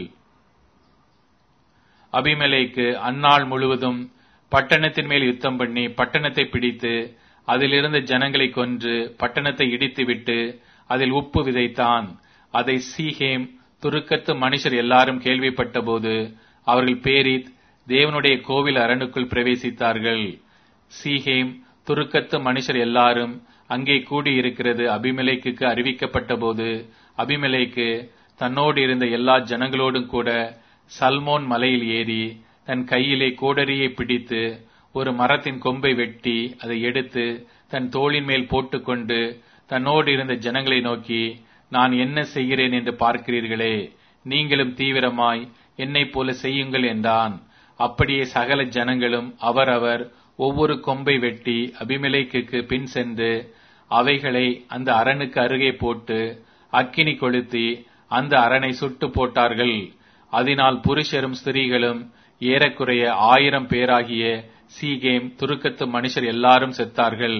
அபிமெலேக்கு அந்நாள் முழுவதும் பட்டணத்தின் மேல் யுத்தம் பண்ணி பட்டணத்தை பிடித்து அதிலிருந்த ஜனங்களை கொன்று பட்டணத்தை இடித்துவிட்டு அதில் உப்பு விதைத்தான். அதை சீகேம் துருக்கத்து மனுஷர் எல்லாரும் கேள்விப்பட்ட போது அவர்கள் பேரித் தேவனுடைய கோவில் அரணுக்குள் பிரவேசித்தார்கள். சீகேம் துருக்கத்து மனுஷர் எல்லாரும் அங்கே கூடியிருக்கிறது அபிமெலேக்குக்கு அறிவிக்கப்பட்ட போது அபிமெலேக்கு தன்னோடு இருந்த எல்லா ஜனங்களோடும் கூட சல்மோன் மலையில் ஏறி தன் கையிலே கோடரியை பிடித்து ஒரு மரத்தின் கொம்பை வெட்டி அதை எடுத்து தன் தோளின் மேல் போட்டுக்கொண்டு தன்னோடு இருந்த ஜனங்களை நோக்கி, நான் என்ன செய்கிறேன் என்று பார்க்கிறீர்களே, நீங்களும் தீவிரமாய் என்னைப் போல செய்யுங்கள் என்றான். அப்படியே சகல ஜனங்களும் அவரவர் ஒவ்வொரு கொம்பை வெட்டி அபிமெலேக்குக்கு பின் சென்று அவைகளை அந்த அரணுக்கு அருகே போட்டு அக்கினி கொளுத்தி அந்த அரணை சுட்டு போட்டார்கள். அதனால் புருஷரும் ஸ்திரீகளும் ஏறக்குறைய 1000 பேராகிய சீகேம் துருக்கத்து மனுஷர் எல்லாரும் செத்தார்கள்.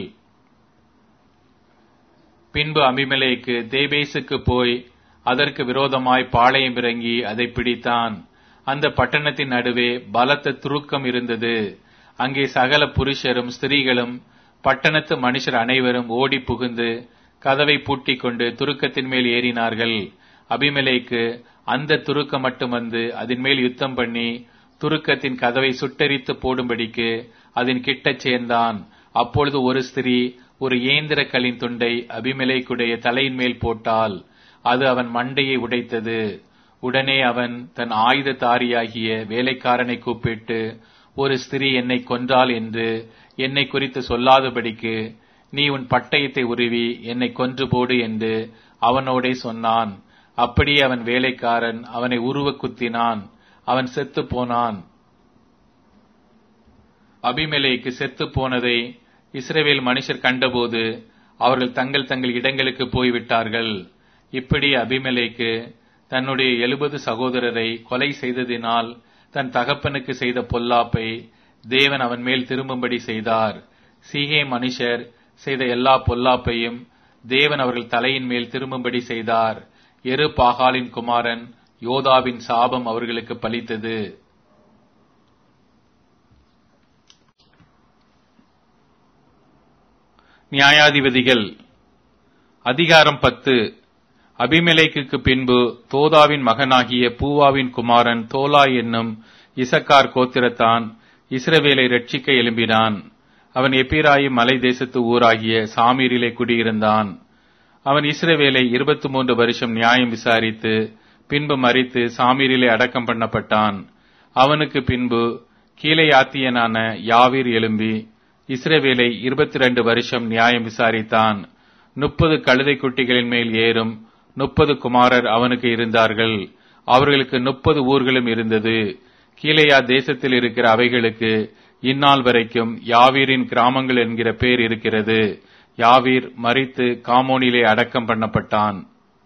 பின்பு அபிமெலேக்கு தேபேசுக்கு போய் அதற்கு விரோதமாய் பாளையம் இறங்கி அதை பிடித்தான். அந்த பட்டணத்தின் நடுவே பலத்த துருக்கம் இருந்தது. அங்கே சகல புருஷரும் ஸ்திரீகளும் பட்டணத்து மனுஷர் அனைவரும் ஓடி புகுந்து கதவை பூட்டிக் கொண்டு துருக்கத்தின் மேல் ஏறினார்கள். அபிமெலேக்கு அந்த துருக்கம் மட்டும் வந்து அதன் மேல் யுத்தம் பண்ணி துருக்கத்தின் கதவை சுட்டெரித்து போடும்படிக்கு அதன் கிட்டச் சேர்ந்தான். அப்பொழுது ஒரு ஸ்திரீ ஒரு ஏந்திரக்கல்லின் துண்டை அபிமெலேக்குடைய தலையின் மேல் போட்டால் அது அவன் மண்டையை உடைத்தது. உடனே அவன் தன் ஆயுததாரியாகிய வேலைக்காரனை கூப்பிட்டு, ஒரு ஸ்திரீ என்னை கொன்றாள் என்று என்னை குறித்து சொல்லாதபடிக்கு நீ உன் பட்டயத்தை உருவி என்னை கொன்று போடு என்று அவனோடே சொன்னான். அப்படியே அவன் வேலைக்காரன் அவனை உருவ குத்தினான். அவன் செத்து போனான். அபிமெலேக்கு செத்து போனதை இஸ்ரவேல் மனுஷர் கண்டபோது அவர்கள் தங்கள் தங்கள் இடங்களுக்கு போய்விட்டார்கள். இப்படி அபிமெலேக்கு தன்னுடைய 70 சகோதரரை கொலை செய்ததினால் தன் தகப்பனுக்கு செய்த பொல்லாப்பை தேவன் அவன் மேல் திரும்பும்படி செய்தார். சீகேம் மனுஷர் செய்த எல்லா பொல்லாப்பையும் தேவன் அவர்கள் தலையின் மேல் திரும்பும்படி செய்தார். எரு பாகாலின் குமாரன் யோதாவின் சாபம் அவர்களுக்கு பலித்தது. நியாயாதிபதிகள் அதிகாரம் 10. அபிமெலேக்குக்கு பின்பு தோதாவின் மகனாகிய பூவாவின் குமாரன் தோலா என்னும் இசக்கார் கோத்திரத்தான் இஸ்ரவேலை ரட்சிக்க எழும்பினான். அவன் எப்பிராயிம் மலை தேசத்து ஊராகிய சாமீரிலே குடியிருந்தான். அவன் இஸ்ரவேலை 23 வருஷம் நியாயம் விசாரித்து பின்பு மரித்து சாமீரிலே அடக்கம் பண்ணப்பட்டான். அவனுக்கு பின்பு கீலேயாத்தியனான யாவீர் எழும்பி இஸ்ரவேலை 22 வருஷம் நியாயம் விசாரித்தான். 30 கழுதை குட்டிகளின் மேல் ஏறும் 30 குமாரர் அவனுக்கு இருந்தார்கள். அவர்களுக்கு 30 ஊர்களும் இருந்தது. கீலேயா தேசத்தில் இருக்கிற அவைகளுக்கு இந்நாள் வரைக்கும் யாவீரின் கிராமங்கள் என்கிற பேர் இருக்கிறது. யாவீர் மரித்து காமோனிலே அடக்கம் பண்ணப்பட்டான்.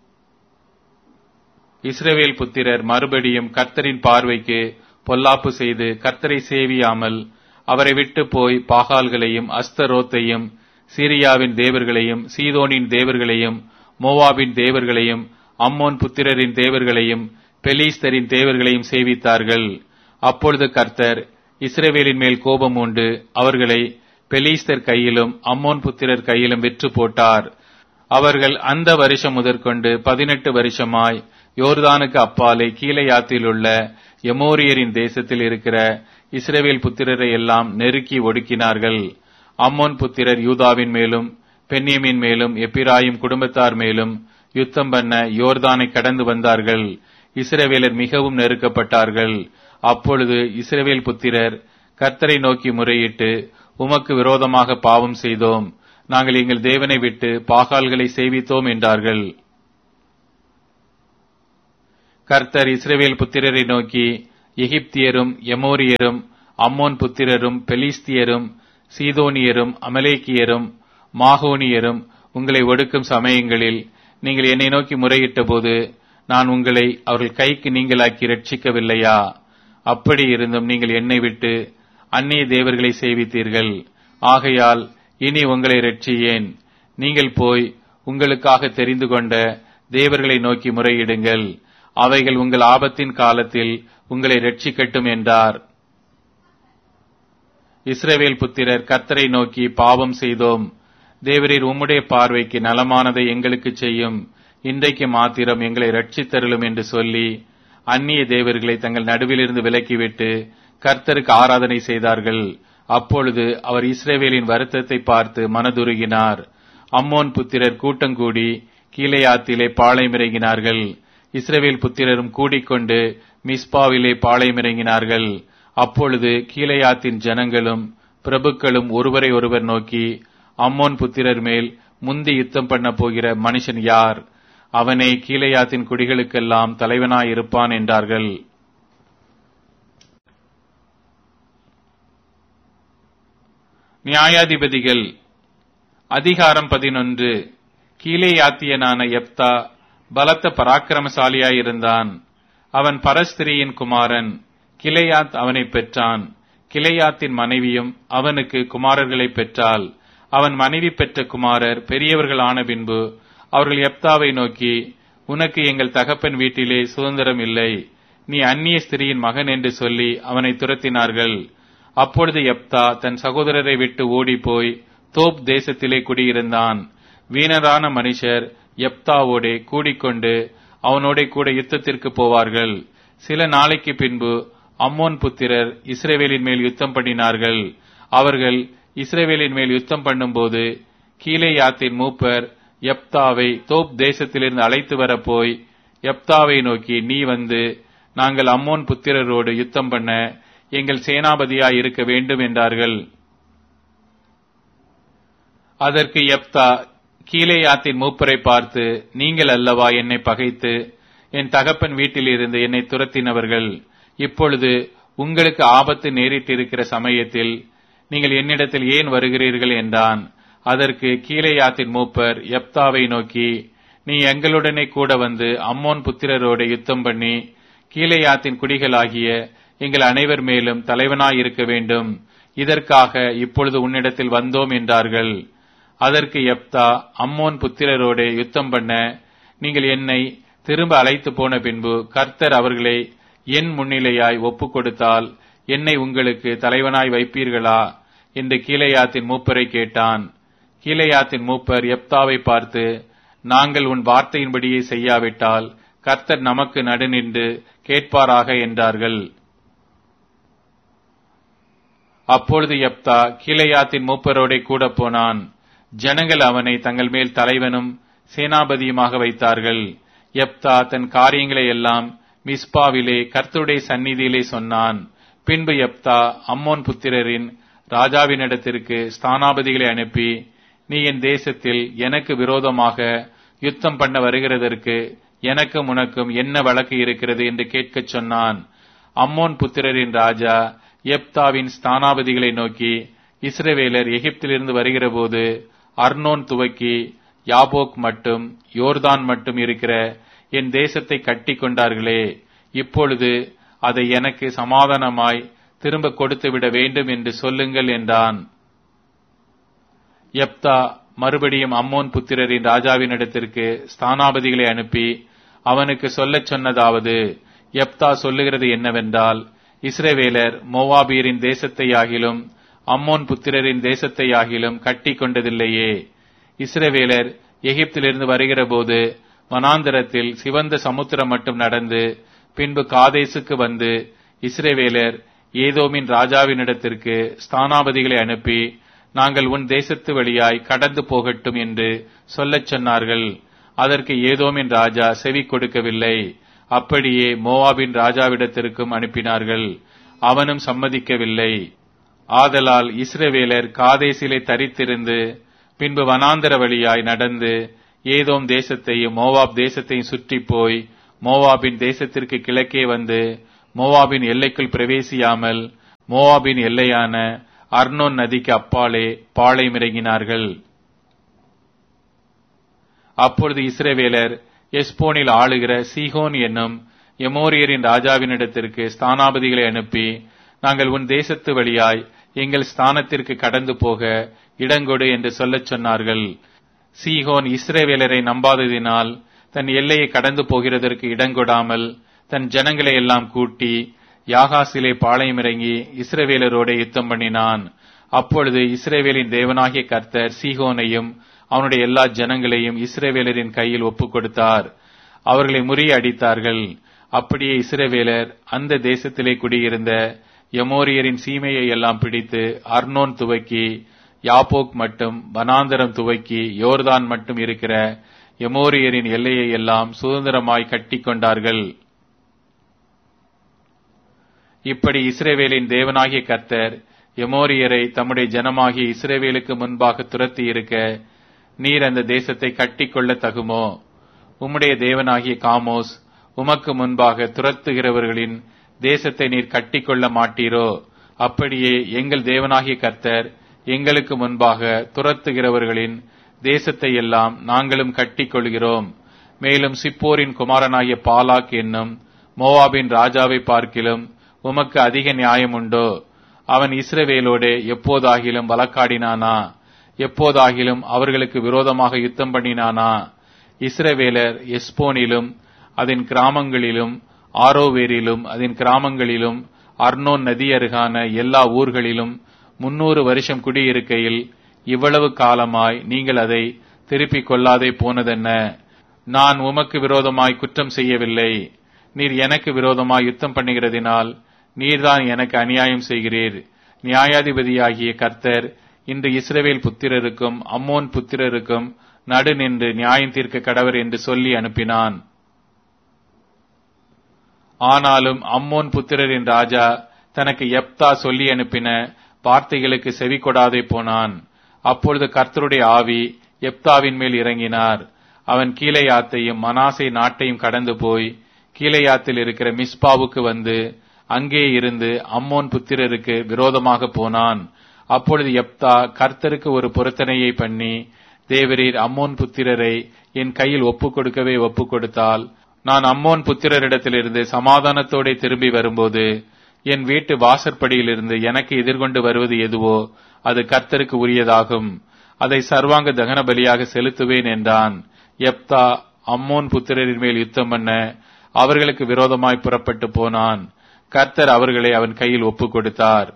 இஸ்ரவேல் புத்திரர் மறுபடியும் கர்த்தரின் பார்வைக்கு பொல்லாப்பு செய்து கர்த்தரை சேவியாமல் அவரை விட்டு போய் பாகால்களையும் அஸ்தரோத்தையும் சீரியாவின் தேவர்களையும் சீதோனின் தேவர்களையும் மோவாபின் தேவர்களையும் அம்மோன் புத்திரரின் தேவர்களையும் பெலிஸ்தரின் தேவர்களையும் சேவித்தார்கள். அப்பொழுது கர்த்தர் இஸ்ரவேலின் மேல் கோபம் உண்டு அவர்களை பெலிஸ்தர் கையிலும் அம்மோன் புத்திரர் கையிலும் விற்று போட்டார். அவர்கள் அந்த வருஷம் முதற்கொண்டு 18 வருஷமாய் யோர்தானுக்கு அப்பாலே கீலேயாத்தில் உள்ள எமோரியரின் தேசத்தில் இருக்கிற இஸ்ரவேல் புத்திரரை எல்லாம் நெருக்கி ஒடுக்கினார்கள். அம்மோன் புத்திரர் யூதாவின் மேலும் பென்யமீன் மேலும் எப்பிராயிம் குடும்பத்தார் மேலும் யுத்தம் பண்ண யோர்தானை கடந்து வந்தார்கள். இஸ்ரவேலர் மிகவும் நெருக்கப்பட்டார்கள். அப்பொழுது இஸ்ரவேல் புத்திரர் கர்த்தரை நோக்கி முறையிட்டு, உமக்கு விரோதமாக பாவம் செய்தோம், நாங்கள் எங்கள் தேவனை விட்டு பாகால்களை சேவித்தோம் என்றார்கள். கர்த்தர் இஸ்ரவேல் புத்திரரை நோக்கி, எகிப்தியரும் எமோரியரும் அம்மோன் புத்திரரும் பெலிஸ்தியரும் சீதோனியரும் அமலேக்கியரும் மாகோனியரும் உங்களை ஒடுக்கும் சமயங்களில் நீங்கள் என்னை நோக்கி முறையிட்ட போது நான் உங்களை அவர்கள் கைக்கு நீங்களாக்கி ரட்சிக்கவில்லையா? அப்படி இருந்தும் நீங்கள் என்னை விட்டு அந்நிய தேவர்களை சேவித்தீர்கள். ஆகையால் இனி உங்களை ரட்சியேன். நீங்கள் போய் உங்களுக்காக தெரிந்து கொண்ட தேவர்களை நோக்கி முறையிடுங்கள். அவைகள் உங்கள் ஆபத்தின் காலத்தில் உங்களை ரட்சிக்கட்டும் என்றார். இஸ்ரவேல் புத்திரர் கர்த்தரை நோக்கி, பாவம் செய்தோம். தேவரீர் உம்முடைய பார்வைக்கு நலமானதை எங்களுக்கு செய்யும். இன்றைக்கு மாத்திரம் எங்களை ரட்சித்தருளும் என்று சொல்லி அந்நிய தேவர்களை தங்கள் நடுவிலிருந்து விலக்கிவிட்டு கர்த்தருக்கு ஆராதனை செய்தார்கள். அப்பொழுது அவர் இஸ்ரவேலின் வருத்தத்தை பார்த்து மனதுருகினார். அம்மோன் புத்திரர் கூட்டங்கூடி கீலேயாத்திலே பாளையமிறங்கினார்கள். இஸ்ரவேல் புத்திரரும் கூடிக்கொண்டு மிஸ்பாவிலே பாளையமிறங்கினார்கள். அப்பொழுது கீலேயாத்தின் ஜனங்களும் பிரபுக்களும் ஒருவரை ஒருவர் நோக்கி, அம்மோன் புத்திரர் மேல் முந்தி யுத்தம் பண்ண போகிற மனுஷன் யார்? அவனே கீலேயாத்தின் குடிகளுக்கெல்லாம் தலைவனாயிருப்பான் என்றார்கள். நியாயாதிபதிகள் அதிகாரம் 11. கீலேயாத்தியனான யெப்தா பலத்த பராக்கிரமசாலியாயிருந்தான். அவன் பரஸ்திரியின் குமாரன். கிலேயாத் அவனை பெற்றான். கிலேயாத்தின் மனைவியும் அவனுக்கு குமாரர்களை பெற்றாள். அவன் மனைவி பெற்ற குமாரர் பெரியவர்கள் ஆன பின்பு அவர்கள் யெப்தாவை நோக்கி, உனக்கு எங்கள் தகப்பன் வீட்டிலே சுதந்திரம் இல்லை, நீ அந்நிய ஸ்திரியின் மகன் என்று சொல்லி அவனை துரத்தினார்கள். அப்பொழுது யெப்தா தன் சகோதரரை விட்டு ஓடிப்போய் தோப் தேசத்திலே குடியிருந்தான். வீணரான மனுஷர் யெப்தாவோடே கூடிக்கொண்டு அவனோட கூட யுத்தத்திற்கு போவார்கள். சில நாளைக்கு பின்பு அம்மோன் புத்திரர் இஸ்ரவேலின் மேல் யுத்தம் பண்ணினார்கள். அவர்கள் இஸ்ரவேலின் மேல் யுத்தம் பண்ணும்போது கீலேயாத்தின் மூப்பர் யெப்தாவை தோப் தேசத்திலிருந்து அழைத்து வர போய் யெப்தாவை நோக்கி, நீ வந்து நாங்கள் அம்மோன் புத்திரரோடு யுத்தம் பண்ண எங்கள் சேனாபதியாய் இருக்க வேண்டும் என்றார்கள். அதற்கு யெப்தா கீலேயாத்தின் மூப்பரை பார்த்து, நீங்கள் அல்லவா என்னை பகைத்து என் தகப்பன் வீட்டில் இருந்து என்னை துரத்தினவர்கள்? இப்பொழுது உங்களுக்கு ஆபத்து நேரிட்டிருக்கிற சமயத்தில் நீங்கள் என்னிடத்தில் ஏன் வருகிறீர்கள் என்றான். அதற்கு கீலேயாத்தின் மூப்பர் யெப்தாவை நோக்கி, நீ எங்களுடனே கூட வந்து அம்மோன் புத்திரரோடு யுத்தம் பண்ணி கீலேயாத்தின் குடிகளாகிய எங்கள் அனைவர் மேலும் தலைவனாயிருக்க வேண்டும். இதற்காக இப்பொழுது உன்னிடத்தில் வந்தோம் என்றார்கள். அதற்கு யெப்தா, அம்மோன் புத்திரரோடு யுத்தம் பண்ண நீங்கள் என்னை திரும்ப அழைத்து போன பின்பு கர்த்தர் அவர்களை என் முன்னிலையாய் ஒப்புக் கொடுத்தால் என்னை உங்களுக்கு தலைவனாய் வைப்பீர்களா என்று கீலேயாத்தின் மூப்பரை கேட்டான். கீலேயாத்தின் மூப்பர் யெப்தாவை பார்த்து, நாங்கள் உன் வார்த்தையின்படியே செய்யாவிட்டால் கர்த்தர் நமக்கு நடுநின்று கேட்பாராக என்றார்கள். அப்பொழுது யெப்தா கீலேயாத்தின் மூப்பரோடே கூட போனான். ஜனங்கள் அவனை தங்கள் மேல் தலைவனும் சேனாபதியுமாக வைத்தார்கள். யெப்தா தன் காரியங்களை எல்லாம் மிஸ்பாவிலே கர்த்தருடைய சந்நிதியிலே சொன்னான். பின்பு யெப்தா அம்மோன் புத்திரரின் ராஜாவினிடத்திற்கு ஸ்தானாபதிகளை அனுப்பி, நீ என் தேசத்தில் எனக்கு விரோதமாக யுத்தம் பண்ண வருகிறதற்கு எனக்கும் உனக்கும் என்ன வழக்கு இருக்கிறது என்று கேட்கச் சொன்னான். அம்மோன் புத்திரரின் ராஜா யெப்தாவின் ஸ்தானாபதிகளை நோக்கி, இஸ்ரவேலர் எகிப்திலிருந்து வருகிற போது அர்னோன் துவக்கி யாபோக் மட்டும் யோர்தான் மட்டும் இருக்கிற என் தேசத்தை கட்டி கொண்டார்களே, இப்பொழுது அதை எனக்கு சமாதானமாய் திரும்ப கொடுத்துவிட வேண்டும் என்று சொல்லுங்கள் என்றான். யெப்தா மறுபடியும் அம்மோன் புத்திரரின் ராஜாவினிடத்திற்கு ஸ்தானாபதிகளை அனுப்பி அவனுக்கு சொல்லச் சொன்னதாவது, யெப்தா சொல்லுகிறது என்னவென்றால், இஸ்ரவேலர் மோவாபியரின் தேசத்தையாகிலும் அம்மோன் புத்திரரின் தேசத்தையாகிலும் கட்டி கொண்டதில்லையே. இஸ்ரவேலர் எகிப்திலிருந்து வருகிற போது வனாந்தரத்தில் சிவந்த சமுத்திரம் மட்டும் நடந்து பின்பு காதேசுக்கு வந்து இஸ்ரவேலர் ஏதோமின் ராஜாவினிடத்திற்கு ஸ்தானாபதிகளை அனுப்பி, நாங்கள் உன் தேசத்து வழியாய் கடந்து போகட்டும் என்று சொல்லச் சொன்னார்கள். அதற்கு ஏதோமின் ராஜா செவி கொடுக்கவில்லை. அப்படியே மோவாபின் ராஜாவிடத்திற்கும் அனுப்பினார்கள். அவனும் சம்மதிக்கவில்லை. ஆதலால் இஸ்ரவேலர் காதேசிலே தரித்திருந்து பின்பு வனாந்தர வழியாய் நடந்து ஏதோம் தேசத்தையும் மோவாப் தேசத்தையும் சுற்றி போய் மோவாபின் தேசத்திற்கு கிழக்கே வந்து மோவாபின் எல்லைக்குள் பிரவேசியாமல் மோவாபின் எல்லையான அர்னோன் நதிக்கு அப்பாலே பாளையமிறங்கினார்கள். அப்பொழுது இஸ்ரவேலர் எஸ்போனில் ஆளுகிற சீகோன் என்னும் எமோரியரின் ராஜாவினிடத்திற்கு ஸ்தானாபதிகளை அனுப்பி, நாங்கள் உன் தேசத்து வழியாய் எங்கள் ஸ்தானத்திற்கு கடந்து போக இடங்கொடு என்று சொல்லச் சொன்னார்கள். சீகோன் இஸ்ரவேலரை நம்பாததினால் தன் எல்லையை கடந்து போகிறதற்கு இடங்கொடாமல் தன் ஜனங்களை எல்லாம் கூட்டி யாகாசிலே பாளையமிறங்கி இஸ்ரவேலரோட யுத்தம் பண்ணினான். அப்பொழுது இஸ்ரவேலின் தேவனாகிய கர்த்தர் சீகோனையும் அவனுடைய எல்லா ஜனங்களையும் இஸ்ரவேலரின் கையில் ஒப்புக் கொடுத்தார். அவர்களை முறியடித்தார்கள். அப்படியே இஸ்ரவேலர் அந்த தேசத்திலே குடியிருந்த எமோரியரின் சீமையை எல்லாம் பிடித்து அர்னோன் துவக்கி யாப்போக் மட்டும் வனாந்தரம் துவக்கி யோர்தான் மட்டும் இருக்கிற எமோரியரின் எல்லையை எல்லாம் சுதந்திரமாய் கட்டி கொண்டார்கள். இப்படி இஸ்ரவேலின் தேவனாகிய கர்த்தர் எமோரியரை தம்முடைய ஜனமாகிய இஸ்ரவேலுக்கு முன்பாக துரத்தி இருக்க, நீர் அந்த தேசத்தை கட்டிக்கொள்ள தகுமோ? உம்முடைய தேவனாகிய காமோஸ் உமக்கு முன்பாக துரத்துகிறவர்களின் தேசத்தை நீர் கட்டிக்கொள்ள மாட்டீரோ? அப்படியே எங்கள் தேவனாகிய கர்த்தர் எங்களுக்கு முன்பாக துரத்துகிறவர்களின் தேசத்தை எல்லாம் நாங்களும் கட்டிக்கொள்கிறோம். மேலும் சிப்போரின் குமாரனாகிய பாலாக் என்னும் மோவாபின் ராஜாவை பார்க்கிலும் உமக்கு அதிக நியாயம் உண்டோ? அவன் இஸ்ரவேலோடே எப்போதாகிலும் வழக்காடினானா? எப்போதாகிலும் அவர்களுக்கு விரோதமாக யுத்தம் பண்ணினானா? இஸ்ரவேலர் எஸ்போனிலும் அதன் கிராமங்களிலும் ஆரோவேரிலும் அதன் கிராமங்களிலும் அர்னோன் நதி அருகான எல்லா ஊர்களிலும் 300 வருஷம் குடியிருக்கையில் இவ்வளவு காலமாய் நீங்கள் அதை திருப்பிக் கொள்ளாதே போனதென்ன? நான் உமக்கு விரோதமாய் குற்றம் செய்யவில்லை. நீர் எனக்கு விரோதமாய் யுத்தம் பண்ணுகிறதினால் நீர்தான் எனக்கு அநியாயம் செய்கிறீர். நியாயாதிபதியாகிய கர்த்தர் இன்று இஸ்ரவேல் புத்திரருக்கும் அம்மோன் புத்திரருக்கும் நடு நின்று நியாயம் தீர்க்க கடவர் என்று சொல்லி அனுப்பினான். ஆனாலும் அம்மோன் புத்திரரின் ராஜா தனக்கு யெப்தா சொல்லி அனுப்பின வார்த்தைகளுக்கு செவி கொடாதே போனான். அப்பொழுது கர்த்தருடைய ஆவி யெப்தாவின் மேல் இறங்கினார். அவன் கீலேயாத்தையும் மனாசே நாட்டையும் கடந்து போய் கீலேயாத்தில் இருக்கிற மிஸ்பாவுக்கு வந்து அங்கே இருந்து அம்மோன் புத்திரருக்கு விரோதமாக போனான். அப்பொழுது யெப்தா கர்த்தருக்கு ஒரு பொருத்தனையை பண்ணி, தேவரீர் அம்மோன் புத்திரரை என் கையில் ஒப்புக் கொடுக்கவே ஒப்புக் கொடுத்தால், நான் அம்மோன் புத்திரரிடத்திலிருந்து சமாதானத்தோட திரும்பி வரும்போது என் வீட்டு வாசற்படியிலிருந்து எனக்கு எதிர்கொண்டு வருவது எதுவோ அது கர்த்தருக்கு உரியதாகும். அதை சர்வாங்க தகன பலியாக செலுத்துவேன் என்றான். யெப்தா அம்மோன் புத்திரரின் மேல் யுத்தம் பண்ண அவர்களுக்கு விரோதமாய் புறப்பட்டு போனான். கர்த்தர் அவர்களை அவன் கையில் ஒப்புக் கொடுத்தார்.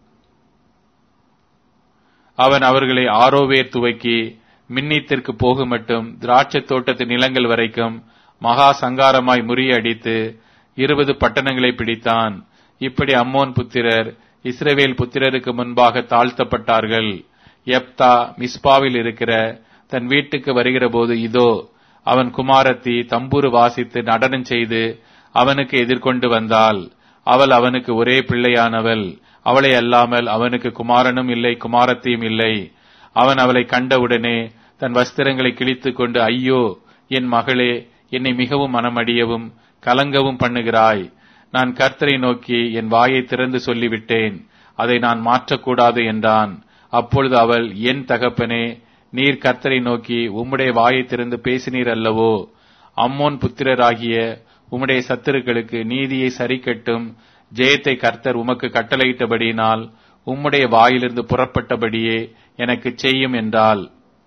அவன் அவர்களை ஆரோவேர் துவக்கி மின்னித்திற்கு போக மட்டும் திராட்சை தோட்டத்து நிலங்கள் வரைக்கும் மகா சங்காரமாய் முறியடித்து 20 பட்டணங்களை பிடித்தான். இப்படி அம்மோன் புத்திரர் இஸ்ரவேல் புத்திரருக்கு முன்பாக தாழ்த்தப்பட்டார்கள். யெப்தா மிஸ்பாவில் இருக்கிற தன் வீட்டுக்கு வருகிற போது இதோ அவன் குமாரத்தி தம்புரு வாசித்து நடனம் செய்து அவனுக்கு எதிர்கொண்டு வந்தாள். அவள் அவனுக்கு ஒரே பிள்ளையானவள். அவளை அல்லாமல் அவனுக்கு குமாரனும் இல்லை, குமாரத்தியும் இல்லை. அவன் அவளை கண்டவுடனே தன் வஸ்திரங்களை கிழித்துக் கொண்டு, ஐயோ என் மகளே, என்னை மிகவும் மனமடியவும் கலங்கவும் பண்ணுகிறாய். நான் கர்த்தரை நோக்கி என் வாயை திறந்து சொல்லிவிட்டேன், அதை நான் மாற்றக்கூடாது என்றான். அப்பொழுது அவள், என் தகப்பனே, நீர் கர்த்தரை நோக்கி உம்முடைய வாயை திறந்து பேசினீர் அல்லவோ? அம்மோன் புத்திரராகிய உம்முடைய சத்துருக்களுக்கு நீதியை சரிக்கட்டும் ஜெயத்தை கர்த்தர் உமக்கு கட்டளையிட்டபடியினால் உம்முடைய வாயிலிருந்து புறப்பட்டபடியே எனக்கு செய்யும் என்றாள்.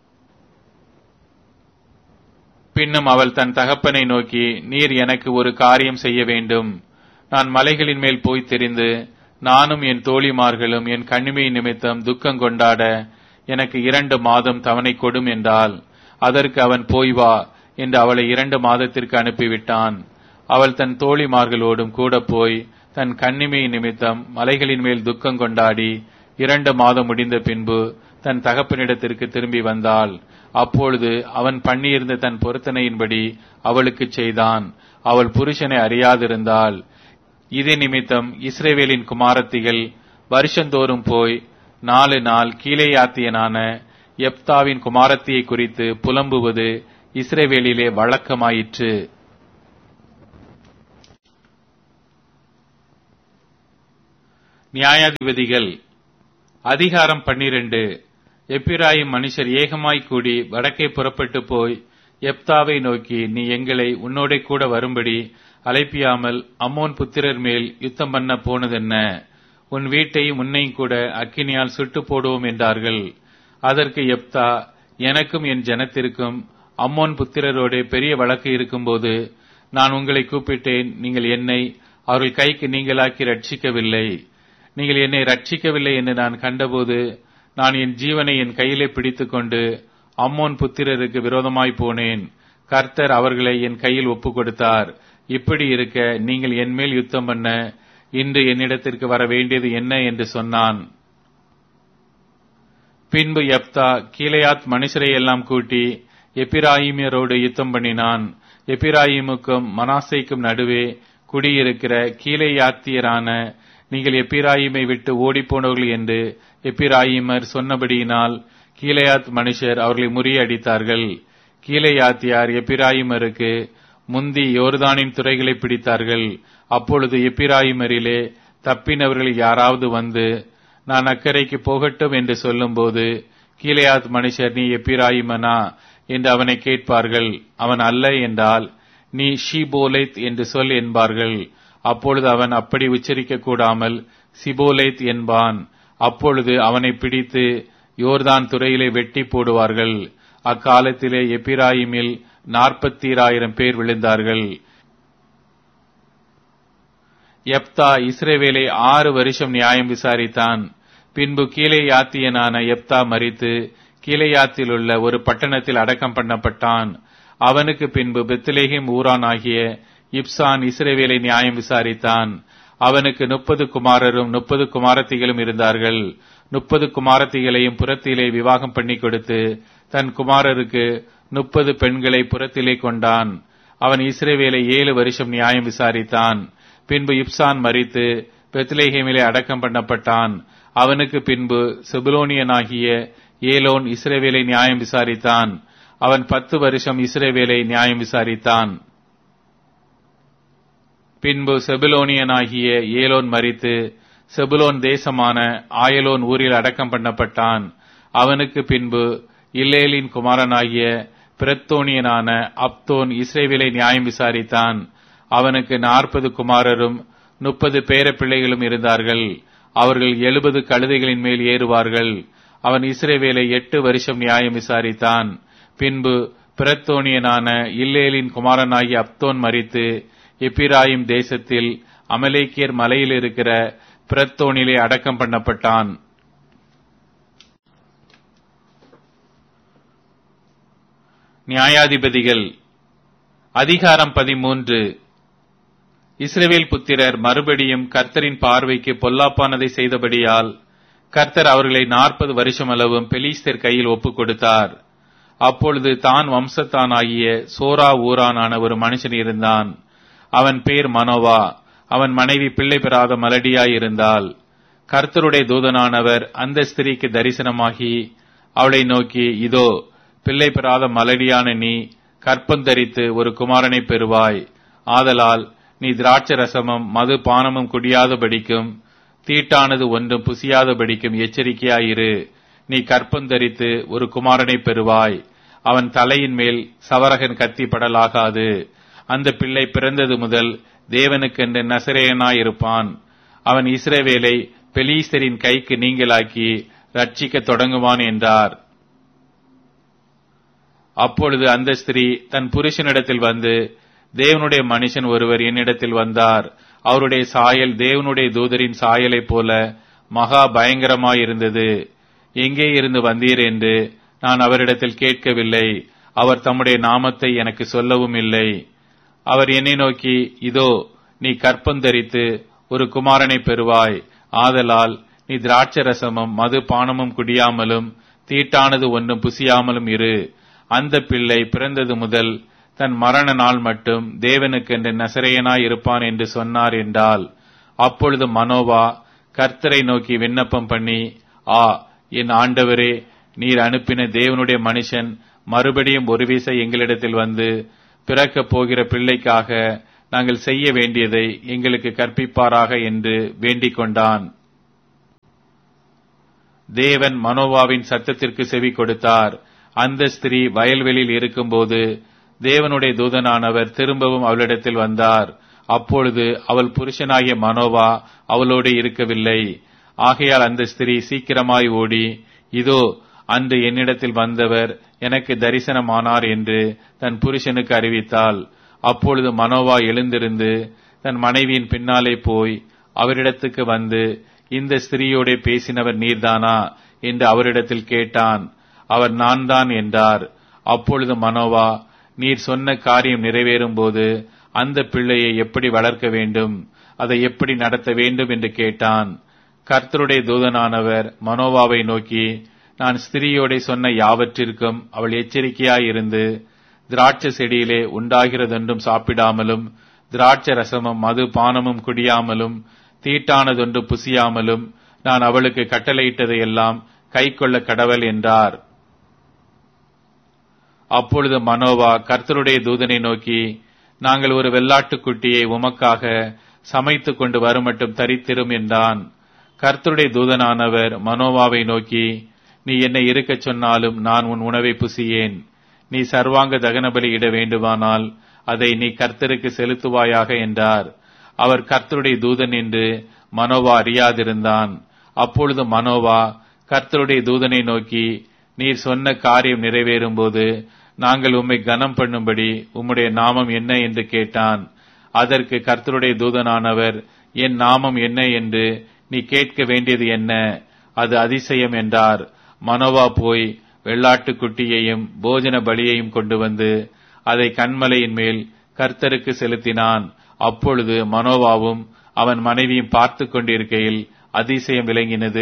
பின்னும் அவள் தன் தகப்பனை நோக்கி, நீர் எனக்கு ஒரு காரியம் செய்ய வேண்டும். நான் மலைகளின் மேல் போய் தெரிந்து நானும் என் தோழிமார்களும் என் கண்ணிமை நிமித்தம் துக்கம் கொண்டாட எனக்கு 2 மாதம் தவணை கொடும் என்றாள். அதற்கு அவன், போய் வா என்று அவளை 2 மாதத்திற்கு அனுப்பிவிட்டான். அவள் தன் தோழிமார்களோடும் கூட போய் தன் கண்ணிமை நிமித்தம் மலைகளின் மேல் துக்கம் கொண்டாடி 2 மாதம் முடிந்த பின்பு தன் தகப்பனிடத்திற்கு திரும்பி வந்தாள். அப்பொழுது அவன் பண்ணியிருந்த தன் பொருத்தனையின்படி அவளுக்கு செய்தான். அவள் புருஷனை அறியாதிருந்தாள். இது நிமித்தம் இஸ்ரவேலின் குமாரத்திகள் வருஷந்தோறும் போய் 4 நாள் கீலேயாத்தியனான யெப்தாவின் குமாரத்தியை குறித்து புலம்புவது இஸ்ரவேலிலே வழக்கமாயிற்று. நியாயாதிபதிகள் அதிகாரம் 12. எப்பிராயிம் மனுஷர் ஏகமாய் கூடி வடக்கே புறப்பட்டு போய் யெப்தாவை நோக்கி, நீ எங்களை உன்னோடே கூட வரும்படி அழைப்பியாமல் அம்மோன் புத்திரர் மேல் யுத்தம் பண்ண போனதென்ன? உன் வீட்டையும் உன்னையும் கூட அக்கினியால் சுட்டு போடுவோம் என்றார்கள். அதற்கு யெப்தா, எனக்கும் என் ஜனத்திற்கும் அம்மோன் புத்திரரோடே பெரிய வழக்கு இருக்கும்போது நான் உங்களை கூப்பிட்டேன். நீங்கள் என்னை அவர்கள் கைக்கு நீங்களாக்கி ரட்சிக்கவில்லை. நீங்கள் என்னை ரட்சிக்கவில்லை என்று நான் கண்டபோது நான் என் ஜீவனை என் கையிலே பிடித்துக்கொண்டு அம்மோன் புத்திரருக்கு விரோதமாய் போனேன். கர்த்தர் அவர்களை என் கையில் ஒப்புக் கொடுத்தார். இப்படி இருக்க நீங்கள் என் மேல் யுத்தம் பண்ண இன்று என்னிடத்திற்கு வர வேண்டியது என்ன என்று சொன்னான். பின்பு யெப்தா கீலேயாத் மனுஷரை எல்லாம் கூட்டி எப்பிராயிமியரோடு யுத்தம் பண்ணினான். எப்பிராயிமுக்கும் மனாசேக்கும் நடுவே குடியிருக்கிற கீலேயாத்தியரான நீங்கள் எப்பிராயிமை விட்டு ஓடிப்போனவர்கள் என்று எப்பிராயிமர் சொன்னபடியினால் கீலேயாத் மனுஷர் அவர்களை முறியடித்தார்கள். கீலேயாத்தியார் எப்பிராயிமருக்கு முந்தி யோர்தானின் துறைகளை பிடித்தார்கள். அப்பொழுது எப்பிராயிமரிலே தப்பினவர்கள் யாராவது வந்து நான் அக்கறைக்கு போகட்டும் என்று சொல்லும்போது கீலேயாத் மனுஷர், நீ எப்பிராயிமனா என்று அவனை கேட்பார்கள். அவன் அல்ல என்றால் நீ ஷிபோலேத் என்று சொல் என்பார்கள். அப்பொழுது அவன் அப்படி உச்சரிக்க கூடாமல் சிபோலேத் என்பான். அப்பொழுது அவனை பிடித்து யோர்தான் துறையிலே வெட்டி போடுவார்கள். அக்காலத்திலே எப்பிராயிமில் 40,000 பேர் விழுந்தார்கள். யெப்தா இஸ்ரவேலை 6 வருஷம் நியாயம் விசாரித்தான். பின்பு கீலேயாத்தியனான யெப்தா மரித்து கீலேயாத்தில் உள்ள ஒரு பட்டணத்தில் அடக்கம் பண்ணப்பட்டான். அவனுக்கு பின்பு பெத்லெகேம் ஊரான் ஆகிய இப்சான் இஸ்ரவேலை நியாயம் விசாரித்தான். அவனுக்கு 30 குமாரரும் 30 குமாரத்திகளும் இருந்தார்கள். 30 குமாரத்திகளையும் புறத்திலே விவாகம் பண்ணி கொடுத்து தன் குமாரருக்கு 30 பெண்களை புறத்திலே கொண்டான். அவன் இஸ்ரவேலை 7 வருஷம் நியாயம் விசாரித்தான். பின்பு இப்சான் மரித்து பெத்லெகேமிலே அடக்கம் பண்ணப்பட்டான். அவனுக்கு பின்பு செபுலோனியனாகிய ஏலோன் இஸ்ரவேலை நியாயம் விசாரித்தான். அவன் 10 வருஷம் இஸ்ரவேலை நியாயம் விசாரித்தான். பின்பு செபுலோனியனாகிய ஏலோன் மரித்து செபுலோன் தேசமான ஆயலோன் ஊரில் அடக்கம் பண்ணப்பட்டான். அவனுக்கு பின்பு இல்லேலின் குமாரனாகிய பிரத்தோனியனான அப்தோன் இஸ்ரவேலை நியாயம் விசாரித்தான். அவனுக்கு 40 குமாரரும் 30 பேர பிள்ளைகளும் இருந்தார்கள். அவர்கள் 70 கழுதைகளின் மேல் ஏறுவார்கள். அவன் இஸ்ரவேலை 8 வருஷம் நியாயம் விசாரித்தான். பின்பு பிரத்தோனியனான இல்லேலின் குமாரனாகிய அப்தோன் மரித்து எப்பிராயிம் தேசத்தில் அமலேக்கியர் மலையில் இருக்கிற பிரத்தோனிலே அடக்கம் பண்ணப்பட்டான். நியாயாதிபதிகள் அதிகாரம் 13. இஸ்ரவேல் புத்திரர் மறுபடியும் கர்த்தரின் பார்வைக்கு பொல்லாப்பானதை செய்தபடியால் கர்த்தர் அவர்களை 40 வருஷம் அளவும் பெலிஸ்தர் கையில் ஒப்புக் கொடுத்தார். அப்பொழுது தான் வம்சத்தானாகிய சோரா ஊரானான ஒரு மனுஷன் இருந்தான். அவன் பேர் மனோவா. அவன் மனைவி பிள்ளை பெறாத மலடியாயிருந்தாள். கர்த்தருடைய தூதனானவர் அந்த ஸ்திரீக்கு தரிசனமாகி அவளை நோக்கி, இதோ பிள்ளை பெறாத மலடியான நீ கற்பந்தரித்து ஒரு குமாரனை பெறுவாய். ஆதலால் நீ திராட்சை ரசமும் மது பானமும் குடியாதபடிக்கும் தீட்டானது ஒன்றும் புசியாதபடிக்கும் எச்சரிக்கையாயிரு. நீ கற்பந்தரித்து ஒரு குமாரனை பெறுவாய். அவன் தலையின் மேல் சவரகன் கத்தி படலாகாது. அந்த பிள்ளை பிறந்தது முதல் தேவனுக்கென்று நசரேயனாயிருப்பான். அவன் இஸ்ரவேலை பெலிஸ்தரின் கைக்கு நீங்களாக்கி ரட்சிக்க தொடங்குவான் என்றார். அப்பொழுது அந்த ஸ்திரீ தன் புருஷனிடத்தில் வந்து, தேவனுடைய மனுஷன் ஒருவர் என்னிடத்தில் வந்தார். அவருடைய சாயல் தேவனுடைய தூதரின் சாயலைப் போல மகா பயங்கரமாயிருந்தது. எங்கே இருந்து வந்தீர் என்று நான் அவரிடத்தில் கேட்கவில்லை. அவர் தம்முடைய நாமத்தை எனக்கு சொல்லவும் இல்லை. அவர் என்னை நோக்கி, இதோ நீ கற்பந்தரித்து ஒரு குமாரனை பெறுவாய். ஆதலால் நீ திராட்சை ரசமும் மது பானமும் குடியாமலும் தீட்டானது ஒன்றும் புசியாமலும் இரு. அந்த பிள்ளை பிறந்தது முதல் தன் மரண நாள் மட்டும் தேவனுக்கென்று நசரேயனாய் இருப்பான் என்று சொன்னார் என்றால். அப்பொழுது மனோவா கர்த்தரை நோக்கி விண்ணப்பம் பண்ணி, என் ஆண்டவரே, நீர் அனுப்பின தேவனுடைய மனுஷன் மறுபடியும் ஒரு வீசை எங்களிடத்தில் வந்து பிறக்கப் போகிற பிள்ளைக்காக நாங்கள் செய்ய வேண்டியதை எங்களுக்கு கற்பிப்பாராக என்று வேண்டிக் கொண்டான். தேவன் மனோவாவின் சத்தத்திற்கு செவி கொடுத்தார். அந்த ஸ்திரீ வயல்வெளியில் இருக்கும்போது தேவனுடைய தூதனானவர் திரும்பவும் அவளிடத்தில் வந்தார். அப்பொழுது அவள் புருஷனாகிய மனோவா அவளோடு இருக்கவில்லை. ஆகையால் அந்த ஸ்திரீ சீக்கிரமாய் ஓடி, இதோ அன்று என்னிடத்தில் வந்தவர் எனக்கு தரிசனமானார் என்று தன் புருஷனுக்கு அறிவித்தாள். அப்பொழுது மனோவா எழுந்திருந்து தன் மனைவியின் பின்னாலே போய் அவரிடத்துக்கு வந்து, இந்த ஸ்திரீயோட பேசினவர் நீர்தானா என்று அவரிடத்தில் கேட்டான். அவர் நான் தான் என்றார். அப்பொழுது மனோவா, நீர் சொன்ன காரியம் நிறைவேறும் போது அந்த பிள்ளையை எப்படி வளர்க்க வேண்டும், அதை எப்படி நடத்த வேண்டும் என்று கேட்டான். கர்த்தருடைய தூதனானவர் மனோவாவை நோக்கி, நான் ஸ்திரீயோட சொன்ன யாவற்றிற்கும் அவள் எச்சரிக்கையாயிருந்து திராட்சை செடியிலே உண்டாகிறதொன்றும் சாப்பிடாமலும் திராட்சை ரசமும் மது பானமும் குடியாமலும் தீட்டானதொன்று புசியாமலும் நான் அவளுக்கு கட்டளையிட்டதையெல்லாம் கைக்கொள்ள கடவள் என்றார். அப்பொழுது மனோவா கர்த்தருடைய தூதனை நோக்கி, நாங்கள் ஒரு வெள்ளாட்டுக்குட்டியை உமக்காக சமைத்து கொண்டு வருமட்டும் தரித்திரும் என்றான். கர்த்தருடைய தூதனானவர் மனோவாவை நோக்கி, நீ என்னை இருக்கச் சொன்னாலும் நான் உன் உணவை புசியேன். நீ சர்வாங்க தகனபலி இட வேண்டுமானால் அதை நீ கர்த்தருக்கு செலுத்துவாயாக என்றார். அவர் கர்த்தருடைய தூதன் என்று மனோவா அறியாதிருந்தான். அப்பொழுது மனோவா கர்த்தருடைய தூதனை நோக்கி, நீர் சொன்ன காரியம் நிறைவேறும் போது நாங்கள் உம்மை கனம் பண்ணும்படி உம்முடைய நாமம் என்ன என்று கேட்டான். அதற்கு கர்த்தருடைய தூதனானவர், என் நாமம் என்ன என்று நீ கேட்க வேண்டியது என்ன, அது அதிசயம் என்றார். மனோவா போய் வெள்ளாட்டுக்குட்டியையும் போஜன பலியையும் கொண்டு வந்து அதை கன்மலையின் மேல் கர்த்தருக்கு செலுத்தினான். அப்பொழுது மனோவாவும் அவன் மனைவியும் பார்த்து கொண்டிருக்கையில் அதிசயம் விளங்கினது.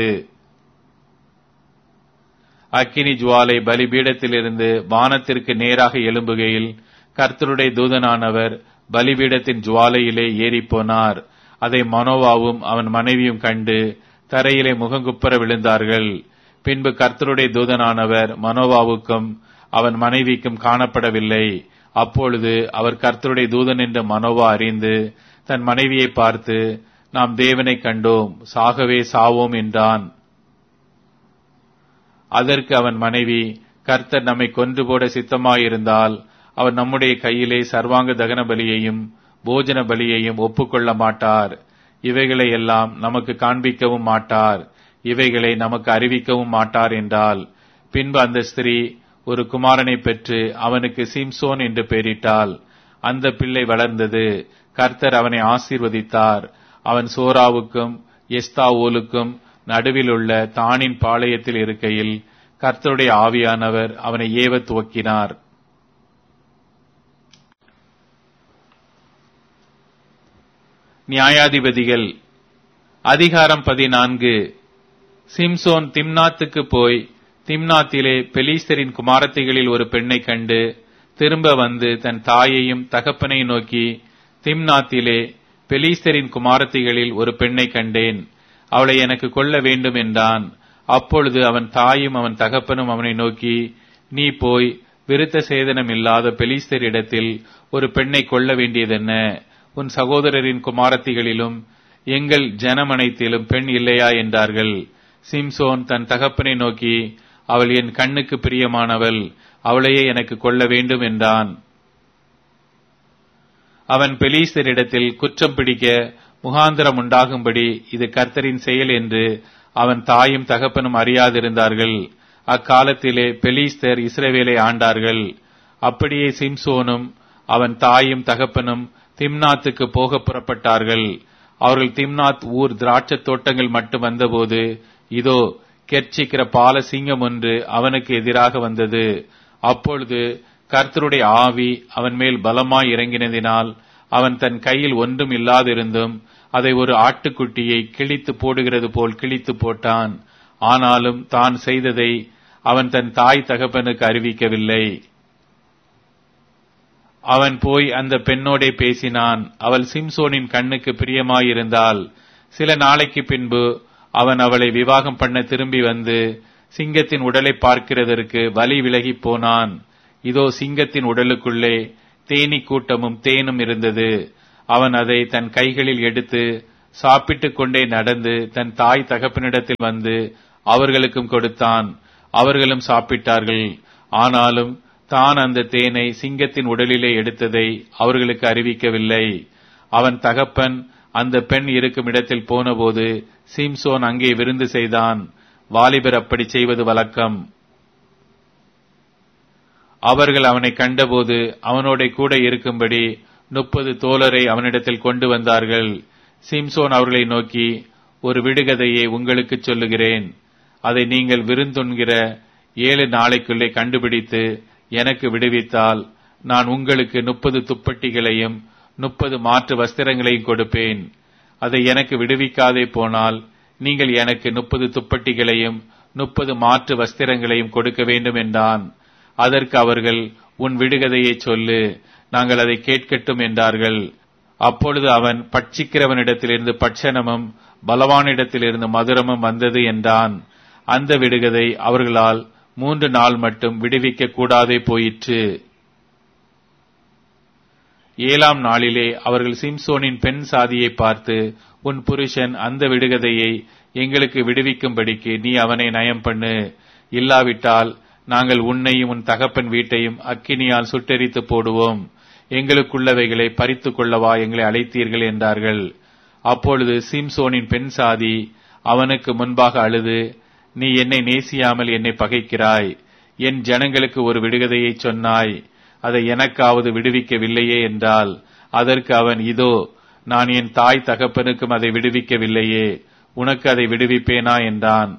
அக்கினி ஜுவாலை பலிபீடத்திலிருந்து வானத்திற்கு நேராக எழும்புகையில் கர்த்தருடைய தூதனானவர் பலிபீடத்தின் ஜுவாலையிலே ஏறிப்போனார். அதை மனோவாவும் அவன் மனைவியும் கண்டு தரையிலே முகங்குப்புற விழுந்தார்கள். பின்பு கர்த்தருடைய தூதனானவர் மனோவாவுக்கும் அவன் மனைவிக்கும் காணப்படவில்லை. அப்பொழுது அவர் கர்த்தருடைய தூதன் என்று மனோவா அறிந்து தன் மனைவியை பார்த்து, நாம் தேவனை கண்டோம், சாகவே சாவோம் என்றான். அதற்கு அவன் மனைவி, கர்த்தர் நம்மை கொன்று போட சித்தமாயிருந்தால் அவர் நம்முடைய கையிலே சர்வாங்க தகன பலியையும் போஜன பலியையும் ஒப்புக்கொள்ள மாட்டார். இவைகளை எல்லாம் நமக்கு காண்பிக்கவும் மாட்டார், இவைகளை நமக்கு அறிவிக்கவும் மாட்டார் என்றால். பின்பு அந்த ஸ்திரீ ஒரு குமாரனை பெற்று அவனுக்கு சிம்சோன் என்று பெயரிட்டாள். அந்த பிள்ளை வளர்ந்தது. கர்த்தர் அவனை ஆசீர்வதித்தார். அவன் சோராவுக்கும் எஸ்தாவோலுக்கும் நடுவில் உள்ள தானின் பாளையத்தில் இருக்கையில் கர்த்தருடைய ஆவியானவர் அவனை ஏவ துவக்கினார். நியாயாதிபதிகள் அதிகாரம் 14. சிம்சோன் திம்னாத்துக்கு போய் திம்னாத்திலே பெலிஸ்தரின் குமாரத்திகளில் ஒரு பெண்ணை கண்டு திரும்ப வந்து தன் தாயையும் தகப்பனை நோக்கி, திம்னாத்திலே பெலிஸ்தரின் குமாரத்திகளில் ஒரு பெண்ணை கண்டேன், அவளை எனக்கு கொள்ள வேண்டும் என்றான். அப்பொழுது அவன் தாயும் அவன் தகப்பனும் அவனை நோக்கி, நீ போய் விருத்த சேதனம் இல்லாத பெலிஸ்தரிடத்தில் ஒரு பெண்ணை கொள்ள வேண்டியதென்ன? உன் சகோதரரின் குமாரத்திகளிலும் எங்கள் ஜனமனைத்திலும் பெண் இல்லையா என்றார்கள். சிம்சோன் தன் தகப்பனை நோக்கி, அவள் என் கண்ணுக்கு பிரியமானவள், அவளையே எனக்கு கொள்ள வேண்டும் என்றான். அவன் பெலிஸ்தரிடத்தில் குற்றம் பிடிக்க முகாந்திரம் உண்டாகும்படி இது கர்த்தரின் செயல் என்று அவன் தாயும் தகப்பனும் அறியாதிருந்தார்கள். அக்காலத்திலே பெலிஸ்தர் இஸ்ரவேலை ஆண்டார்கள். அப்படியே சிம்சோனும் அவன் தாயும் தகப்பனும் திம்னாத்துக்கு போக புறப்பட்டார்கள். அவர்கள் திம்னாத் ஊர் திராட்சை தோட்டங்கள் மட்டும் வந்தபோது, இதோ கெர்ச்சிக்கிற பால சிங்கம் ஒன்று அவனுக்கு எதிராக வந்தது. அப்பொழுது கர்த்தருடைய ஆவி அவன் மேல் பலமாய் இறங்கினதினால் அவன் தன் கையில் ஒன்றும் இல்லாதிருந்தும் அதை ஒரு ஆட்டுக்குட்டியை கிழித்து போடுகிறது போல் கிழித்து போட்டான். ஆனாலும் தான் செய்ததை அவன் தன் தாய் தகப்பனுக்கு அறிவிக்கவில்லை. அவன் போய் அந்த பெண்ணோடே பேசினான். அவள் சிம்சோனின் கண்ணுக்கு பிரியமாயிருந்தாள். சில நாளைக்கு பின்பு அவன் அவளை விவாகம் பண்ண திரும்பி வந்து சிங்கத்தின் உடலை பார்க்கிறதற்கு வலி விலகி போனான். இதோ சிங்கத்தின் உடலுக்குள்ளே தேனீ கூட்டமும் தேனும் இருந்தது. அவன் அதை தன் கைகளில் எடுத்து சாப்பிட்டுக் கொண்டே நடந்து தன் தாய் தகப்பனிடத்தில் வந்து அவர்களுக்கும் கொடுத்தான். அவர்களும் சாப்பிட்டார்கள். ஆனாலும் தான் அந்த தேனை சிங்கத்தின் உடலிலே எடுத்ததை அவர்களுக்கு அறிவிக்கவில்லை. அவன் தகப்பன் அந்த பெண் இருக்கும் இடத்தில் போனபோது சிம்சோன் அங்கே விருந்து செய்தான். வாலிபர் அப்படி செய்வது வழக்கம். அவர்கள் அவனை கண்டபோது அவனோட கூட இருக்கும்படி 30 தோழரை அவனிடத்தில் கொண்டு வந்தார்கள். சிம்சோன் அவர்களை நோக்கி, ஒரு விடுகதையை உங்களுக்கு சொல்லுகிறேன். அதை நீங்கள் விருந்துண்கிற 7 நாளைக்குள்ளே கண்டுபிடித்து எனக்கு விடுவித்தால் நான் உங்களுக்கு 30 துப்பட்டிகளையும் 30 மாற்று வஸ்திரங்களையும் கொடுப்பேன். அதை எனக்கு விடுவிக்காதே போனால் நீங்கள் எனக்கு 30 துப்பட்டிகளையும் 30 மாற்று வஸ்திரங்களையும் கொடுக்க வேண்டும் என்றான். அதற்கு அவர்கள், உன் விடுகதையை சொல்லு, நாங்கள் அதை கேட்கட்டும் என்றார்கள். அப்பொழுது அவன், பட்சிக்கிறவனிடத்திலிருந்து பட்சணமும் பலவானிடத்திலிருந்து மதுரமும் வந்தது என்றான். அந்த விடுகதை அவர்களால் 3 நாள் மட்டும் விடுவிக்க கூடாதே போயிற்று. 7ஆம் நாளிலே அவர்கள் சிம்சோனின் பெண் சாதியை பார்த்து, உன் புருஷன் அந்த விடுகதையை எங்களுக்கு விடுவிக்கும்படிக்கு நீ அவனை நயம் பண்ணு. இல்லாவிட்டால் நாங்கள் உன்னையும் உன் தகப்பன் வீட்டையும் அக்கினியால் சுட்டெரித்து போடுவோம். எங்களுக்குள்ளவைகளை பறித்து கொள்ளவா எங்களை அழைத்தீர்கள் என்றார்கள். அப்பொழுது சிம்சோனின் பெண் சாதி அவனுக்கு முன்பாக அழுது, நீ என்னை நேசியாமல் என்னை பகைக்கிறாய். என் ஜனங்களுக்கு ஒரு விடுகதையை சொன்னாய், அதை எனக்காவது விடுவிக்கவில்லையே என்றால். அதற்கு அவன், இதோ நான் என் தாய் தகப்பனுக்கும் அதை விடுவிக்கவில்லையே, உனக்கு அதை விடுவிப்பேனா என்றான்.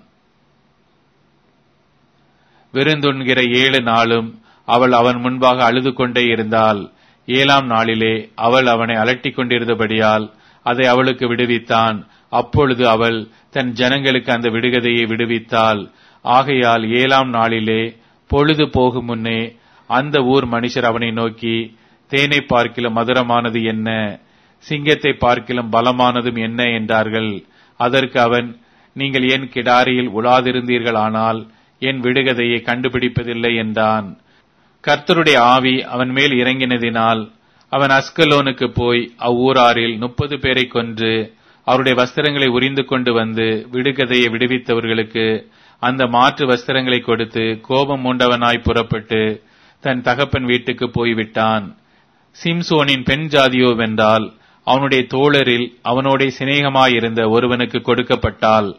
விருந்துண்கிற 7 நாளும் அவள் அவன் முன்பாக அழுது கொண்டே இருந்தாள். 7ஆம் நாளிலே அவள் அவனை அலட்டிக் கொண்டிருந்தபடியால் அதை அவளுக்கு விடுவித்தான். அப்பொழுது அவள் தன் ஜனங்களுக்கு அந்த விடுகதையை விடுவித்தாள். ஆகையால் 7ஆம் நாளிலே பொழுது போகும் முன்னே அந்த ஊர் மனுஷர் அவனை நோக்கி, தேனை பார்க்கிலும் மதுரமானது என்ன, சிங்கத்தை பார்க்கிலும் பலமானதும் என்ன என்றார்கள். அதற்கு அவன், நீங்கள் என் கிடாரியில் உலாதிருந்தீர்கள், ஆனால் என் விடுகதையை கண்டுபிடிப்பதில்லை என்றான். கர்த்தருடைய ஆவி அவன் மேல் இறங்கினதினால் அவன் அஸ்கலோனுக்கு போய் அவ்வூராரில் 30 பேரை கொன்று அவருடைய வஸ்திரங்களை உரிந்து கொண்டு வந்து விடுகதையை விடுவித்தவர்களுக்கு அந்த மாற்று வஸ்திரங்களை கொடுத்து கோபம் மூண்டவனாய் புறப்பட்டு தன் தகப்பன் வீட்டுக்கு போய்விட்டான். சிம்சோனின் பெண் ஜாதியோ வென்றால் அவனுடைய தோழரில் அவனோட சிநேகமாயிருந்த ஒருவனுக்கு கொடுக்கப்பட்டாள்.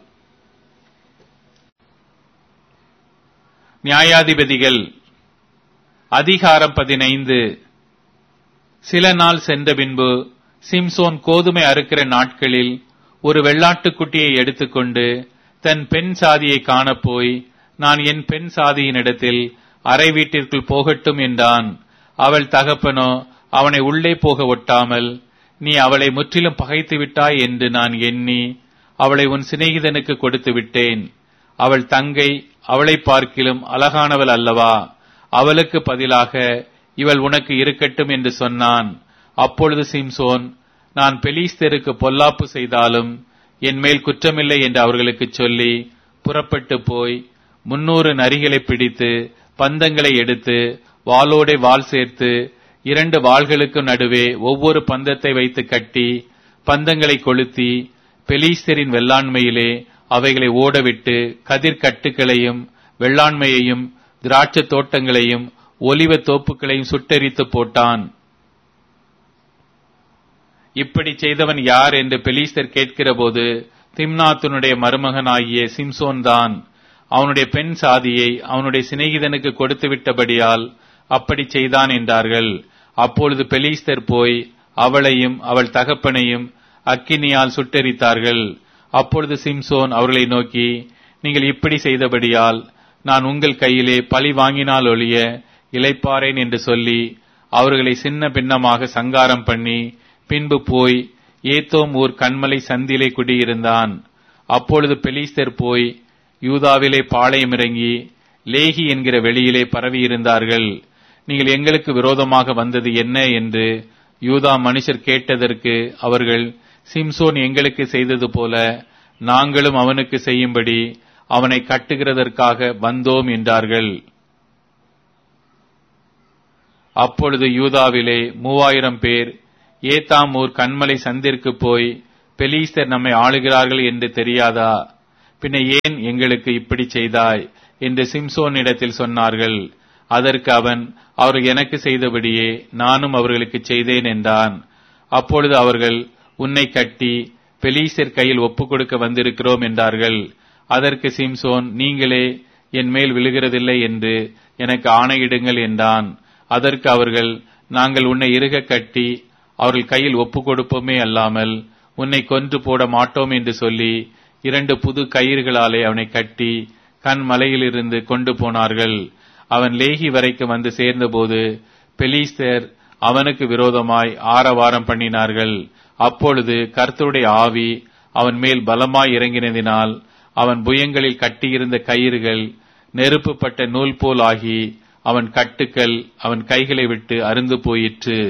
நியாயாதிபதிகள் அதிகாரம் 15. சில நாள் சென்ற பின்பு சிம்சோன் கோதுமை அறுக்கிற நாட்களில் ஒரு வெள்ளாட்டுக்குட்டியை எடுத்துக்கொண்டு தன் பெண் சாதியை காணப்போய், நான் என் பெண் சாதியினிடத்தில் அறை வீட்டிற்குள் போகட்டும் என்றான். அவள் தகப்பனோ அவனை உள்ளே போக ஒட்டாமல், நீ அவளை முற்றிலும் பகைத்து விட்டாய் என்று நான் எண்ணி அவளை உன் சிநேகிதனுக்கு கொடுத்து விட்டேன். அவள் தங்கை அவளை பார்க்கிலும் அழகானவள் அல்லவா? அவளுக்கு பதிலாக இவள் உனக்கு இருக்கட்டும் என்று சொன்னான். அப்பொழுது சிம்சோன், நான் பெலிஸ்தருக்கு பொல்லாப்பு செய்தாலும் என் மேல் குற்றமில்லை என்று அவர்களுக்கு சொல்லி புறப்பட்டு போய் 300 நரிகளை பிடித்து பந்தங்களை எடுத்து வாளோடே வாள் சேர்த்து 2 வாள்களுக்கு நடுவே ஒவ்வொரு பந்தத்தை வைத்து கட்டி பந்தங்களை கொளுத்தி பெலிஸ்தரின் வெள்ளாண்மையிலே அவைகளை ஓடவிட்டு கதிர்கட்டுகளையும் வெள்ளாண்மையையும் திராட்சை தோட்டங்களையும் ஒலிவ தோப்புகளையும் சுட்டெரித்து போட்டான். இப்படி செய்தவன் யார் என்று பெலிஸ்தர் கேட்கிறபோது, திம்னாத்துனுடைய மருமகனாகிய சிம்சோன் தான். அவனுடைய பெண் சாதியை அவனுடைய சிநேகிதனுக்கு கொடுத்து விட்டபடியால் அப்படி செய்தான் என்றார்கள். அப்பொழுது பெலிஸ்தர் போய் அவளையும் அவள் தகப்பனையும் அக்கினியால் சுட்டெரித்தார்கள். அப்பொழுது சிம்சோன் அவர்களை நோக்கி, நீங்கள் இப்படி செய்தபடியால் நான் உங்கள் கையிலே பழி வாங்கினால் ஒழிய இளைப்பாறேன் என்று சொல்லி அவர்களை சின்ன பின்னமாக சங்காரம் பண்ணி பின்பு போய் ஏத்தோம் ஊர் கண்மலை சந்திலே குடியிருந்தான். அப்பொழுது பெலிஸ்தர் போய் யூதாவிலே பாளையமிறங்கி லேகி என்கிற வெளியிலே பரவியிருந்தார்கள். நீங்கள் எங்களுக்கு விரோதமாக வந்தது என்ன என்று யூதா மனுஷர் கேட்டதற்கு அவர்கள், சிம்சோன் எங்களுக்கு செய்தது போல நாங்களும் அவனுக்கு செய்யும்படி அவனை கட்டுகிறதற்காக வந்தோம் என்றார்கள். அப்பொழுது யூதாவிலே 3000 பேர் ஏத்தாம் ஊர் கண்மலை சந்திற்கு போய், பெலிஸ்தர் நம்மை ஆளுகிறார்கள் என்று தெரியாதா? பின்ன ஏன் எங்களுக்கு இப்படி செய்தாய் என்று சிம்சோனிடத்தில் சொன்னார்கள். அதற்கு அவன், அவர்கள் எனக்கு செய்தபடியே நானும் அவர்களுக்கு செய்தேன் என்றான். அப்பொழுது அவர்கள், உன்னை கட்டி பெலீஸ்தர் கையில் ஒப்புக் கொடுக்க வந்திருக்கிறோம் என்றார்கள். அதற்கு சிம்சோன், நீங்களே என் மேல் விழுகிறதில்லை என்று எனக்கு ஆணையிடுங்கள் என்றான். அதற்கு அவர்கள், நாங்கள் உன்னை இறுக கட்டி அவர்கள் கையில் ஒப்புக் கொடுப்போமே அல்லாமல் உன்னை கொன்று போட மாட்டோம் என்று சொல்லி 2 புது கயிறுகளாலே அவனை கட்டி கன்மலையிலிருந்து கொண்டு போனார்கள். அவன் லேகி வரைக்கும் வந்து சேர்ந்தபோது பெலிஸ்தர் அவனுக்கு விரோதமாய் ஆரவாரம் பண்ணினார்கள். அப்பொழுது கர்த்தருடைய ஆவி அவன் மேல் பலமாய் இறங்கினதினால் அவன் புயங்களில் கட்டியிருந்த கயிறுகள் நெருப்புப்பட்ட நூல் போல் ஆகி அவன் கட்டுக்கள் அவன் கைகளை விட்டு அருந்து போயிற்று.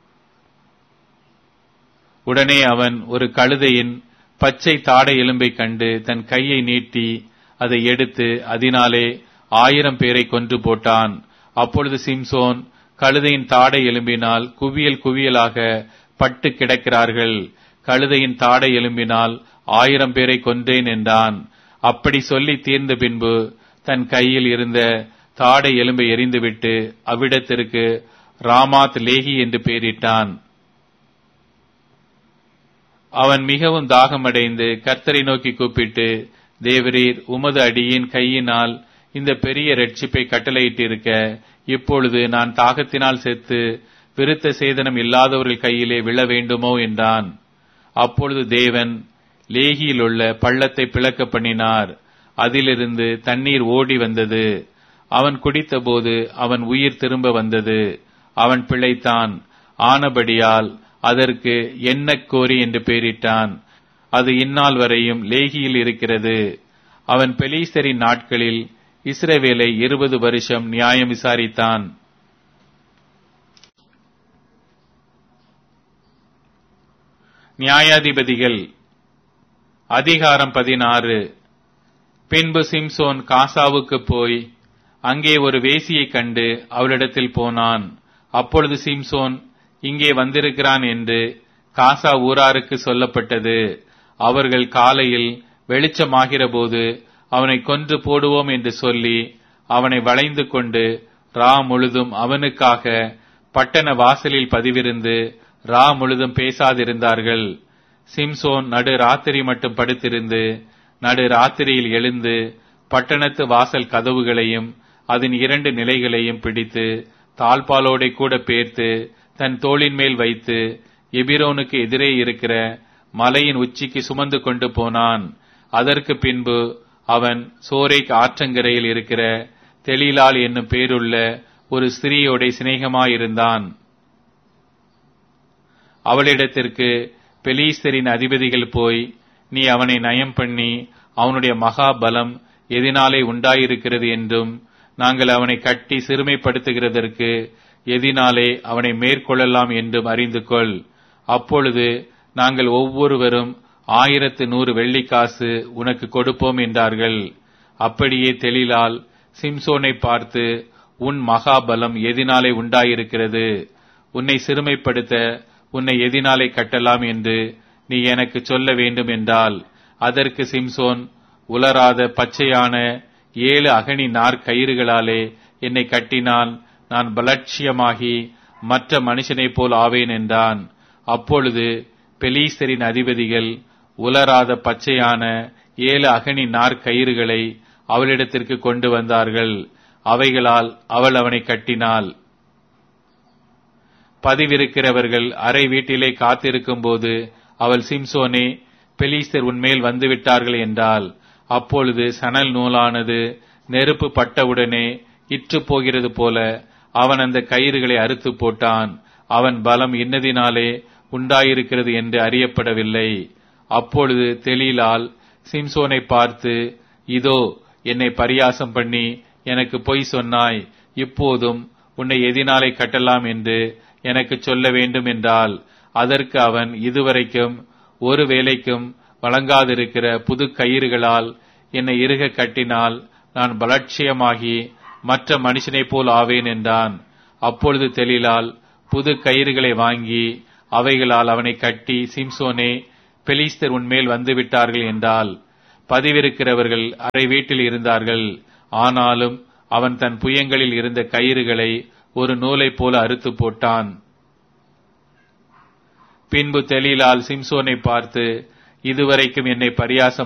உடனே அவன் ஒரு கழுதையின் பச்சை தாடை எலும்பை கண்டு தன் கையை நீட்டி அதை எடுத்து அதனாலே 1000 பேரை கொன்று போட்டான். அப்பொழுது சிம்சோன், கழுதையின் தாடை எலும்பினால் குவியல் குவியலாக பட்டு கிடக்கிறார்கள், கழுதையின் தாடை எலும்பினால் 1000 பேரை கொன்றேன் என்றான். அப்படி சொல்லி தீர்ந்த பின்பு தன் கையில் இருந்த தாடை எலும்பை எறிந்துவிட்டு அவ்விடத்திற்கு ராமாத் லேகி என்று பெயரிட்டான். அவன் மிகவும் தாகமடைந்து கர்த்தரை நோக்கி கூப்பிட்டு, தேவரீர் உமது அடியின் கையினால் இந்த பெரிய இரட்சிப்பை கட்டளையிட்டிருக்க, இப்பொழுது நான் தாகத்தினால் செத்து விருத்த சேதனம் இல்லாதவர்கள் கையிலே விழ வேண்டுமோ என்றான். அப்பொழுது தேவன் லேகியில் உள்ள பள்ளத்தை பிளக்க பண்ணினார். அதிலிருந்து தண்ணீர் ஓடி வந்தது. அவன் குடித்தபோது அவன் உயிர் திரும்ப வந்தது. அவன் பிழைத்தான். ஆனபடியால் அதற்கு எண்ணக்கோரி என்று பெயரிட்டான். அது இந்நாள் வரையும் லேகியில் இருக்கிறது. அவன் பெலிஸ்தரின் நாட்களில் இஸ்ரவேலை 20 வருஷம் நியாயம் விசாரித்தான். நியாயாதிபதிகள் அதிகாரம் 16. பின்பு சிம்சோன் காசாவுக்கு போய் அங்கே ஒரு வேசியைக் கண்டு அவளிடத்தில் போனான். அப்பொழுது சிம்சோன் இங்கே வந்திருக்கிறான் என்று காசா ஊராருக்கு சொல்லப்பட்டது. அவர்கள் காலையில் வெளிச்சமாகிற போது அவனை கொன்று போடுவோம் என்று சொல்லி அவனை வளைந்து கொண்டு ரா முழுதும் அவனுக்காக பட்டண வாசலில் பதிவிருந்து ரா முழுதும் பேசாதிருந்தார்கள். சிம்சோன் நடு ராத்திரி மட்டும் படுத்திருந்து நடு ராத்திரியில் எழுந்து பட்டணத்து வாசல் கதவுகளையும் அதன் 2 நிலைகளையும் பிடித்து தாழ்பாலோடை கூட பேர்த்து தன் தோளின் மேல் வைத்து எபிரோனுக்கு எதிரே இருக்கிற மலையின் உச்சிக்கு சுமந்து கொண்டு போனான். அதற்கு பின்பு அவன் சோரேக் ஆற்றங்கரையில் இருக்கிற தெலீலாள் என்னும் பேருள்ள ஒரு ஸ்திரீயோட சிநேகமாயிருந்தான். அவளிடத்திற்கு பெலிஸ்தரின் அதிபதிகள் போய், நீ அவனை நயம் பண்ணி அவனுடைய மகாபலம் எதினாலே உண்டாயிருக்கிறது என்றும் நாங்கள் அவனை கட்டி சிறுமைப்படுத்துகிறதற்கு எதினாலே அவனை மேற்கொள்ளலாம் என்றும் அறிந்து கொள். அப்பொழுது நாங்கள் ஒவ்வொருவரும் 1100 வெள்ளிக்காசு உனக்கு கொடுப்போம் என்றார்கள். அப்படியே தெலீலாள் சிம்சோனை பார்த்து, உன் மகாபலம் எதினாலே உண்டாயிருக்கிறது, உன்னை சிறுமைப்படுத்த உன்னை எதினாலே கட்டலாம் என்று நீ எனக்கு சொல்ல வேண்டும் என்றால். அதற்கு சிம்சோன், உலராத பச்சையான 7 அகனி நார்கயிறுகளாலே என்னை கட்டினால் நான் பலட்சியமாகி மற்ற மனுஷனைப் போல் ஆவேன் என்றான். அப்பொழுது பெலிஸ்தரின் அதிபதிகள் உலராத பச்சையான 7 அகனி நார்கயிறுகளை அவளிடத்திற்கு கொண்டு வந்தார்கள். அவைகளால் அவள் அவனை கட்டினாள். பதிவிருக்கிறவர்கள் அறை வீட்டிலே காத்திருக்கும் போது அவள், சிம்சோனே, பெலிஸ்தர் உன்மேல் வந்துவிட்டார்கள் என்றாள். அப்பொழுது சணல் நூலானது நெருப்பு பட்டவுடனே இற்று போகிறது போல அவன் அந்த கயிறுகளை அறுத்து போட்டான். அவன் பலம் இன்னதினாலே உண்டாயிருக்கிறது என்று அறியப்படவில்லை. அப்பொழுது தெலீலாள் சிம்சோனை பார்த்து, இதோ என்னை பரியாசம் பண்ணி எனக்கு பொய் சொன்னாய், இப்போதும் உன்னை எதினாலே கட்டலாம் என்று எனக்கு சொல்ல வேண்டும் என்றால். அதற்கு அவன், இதுவரைக்கும் ஒரு வேலைக்கும் வழங்காதிருக்கிற புது கயிறுகளால் என்னை இறுக கட்டினால் நான் பலட்சியமாகி மற்ற மனுஷனைப் போல் ஆவேன் என்றான். அப்பொழுது தெலீலாள் புது கயிறுகளை வாங்கி அவைகளால் அவனை கட்டி, சிம்சோனே, பெலிஸ்தர் உன்மேல் வந்துவிட்டார்கள் என்றாள். பதிவிருக்கிறவர்கள் அறை வீட்டில் இருந்தார்கள். ஆனாலும் அவன் தன் புயங்களில் இருந்த கயிறுகளை ஒரு நூலைப் போல அறுத்து போட்டான். பின்பு தெலீலாள் சிம்சோனை பார்த்து, இதுவரைக்கும் என்னை பரியாசம்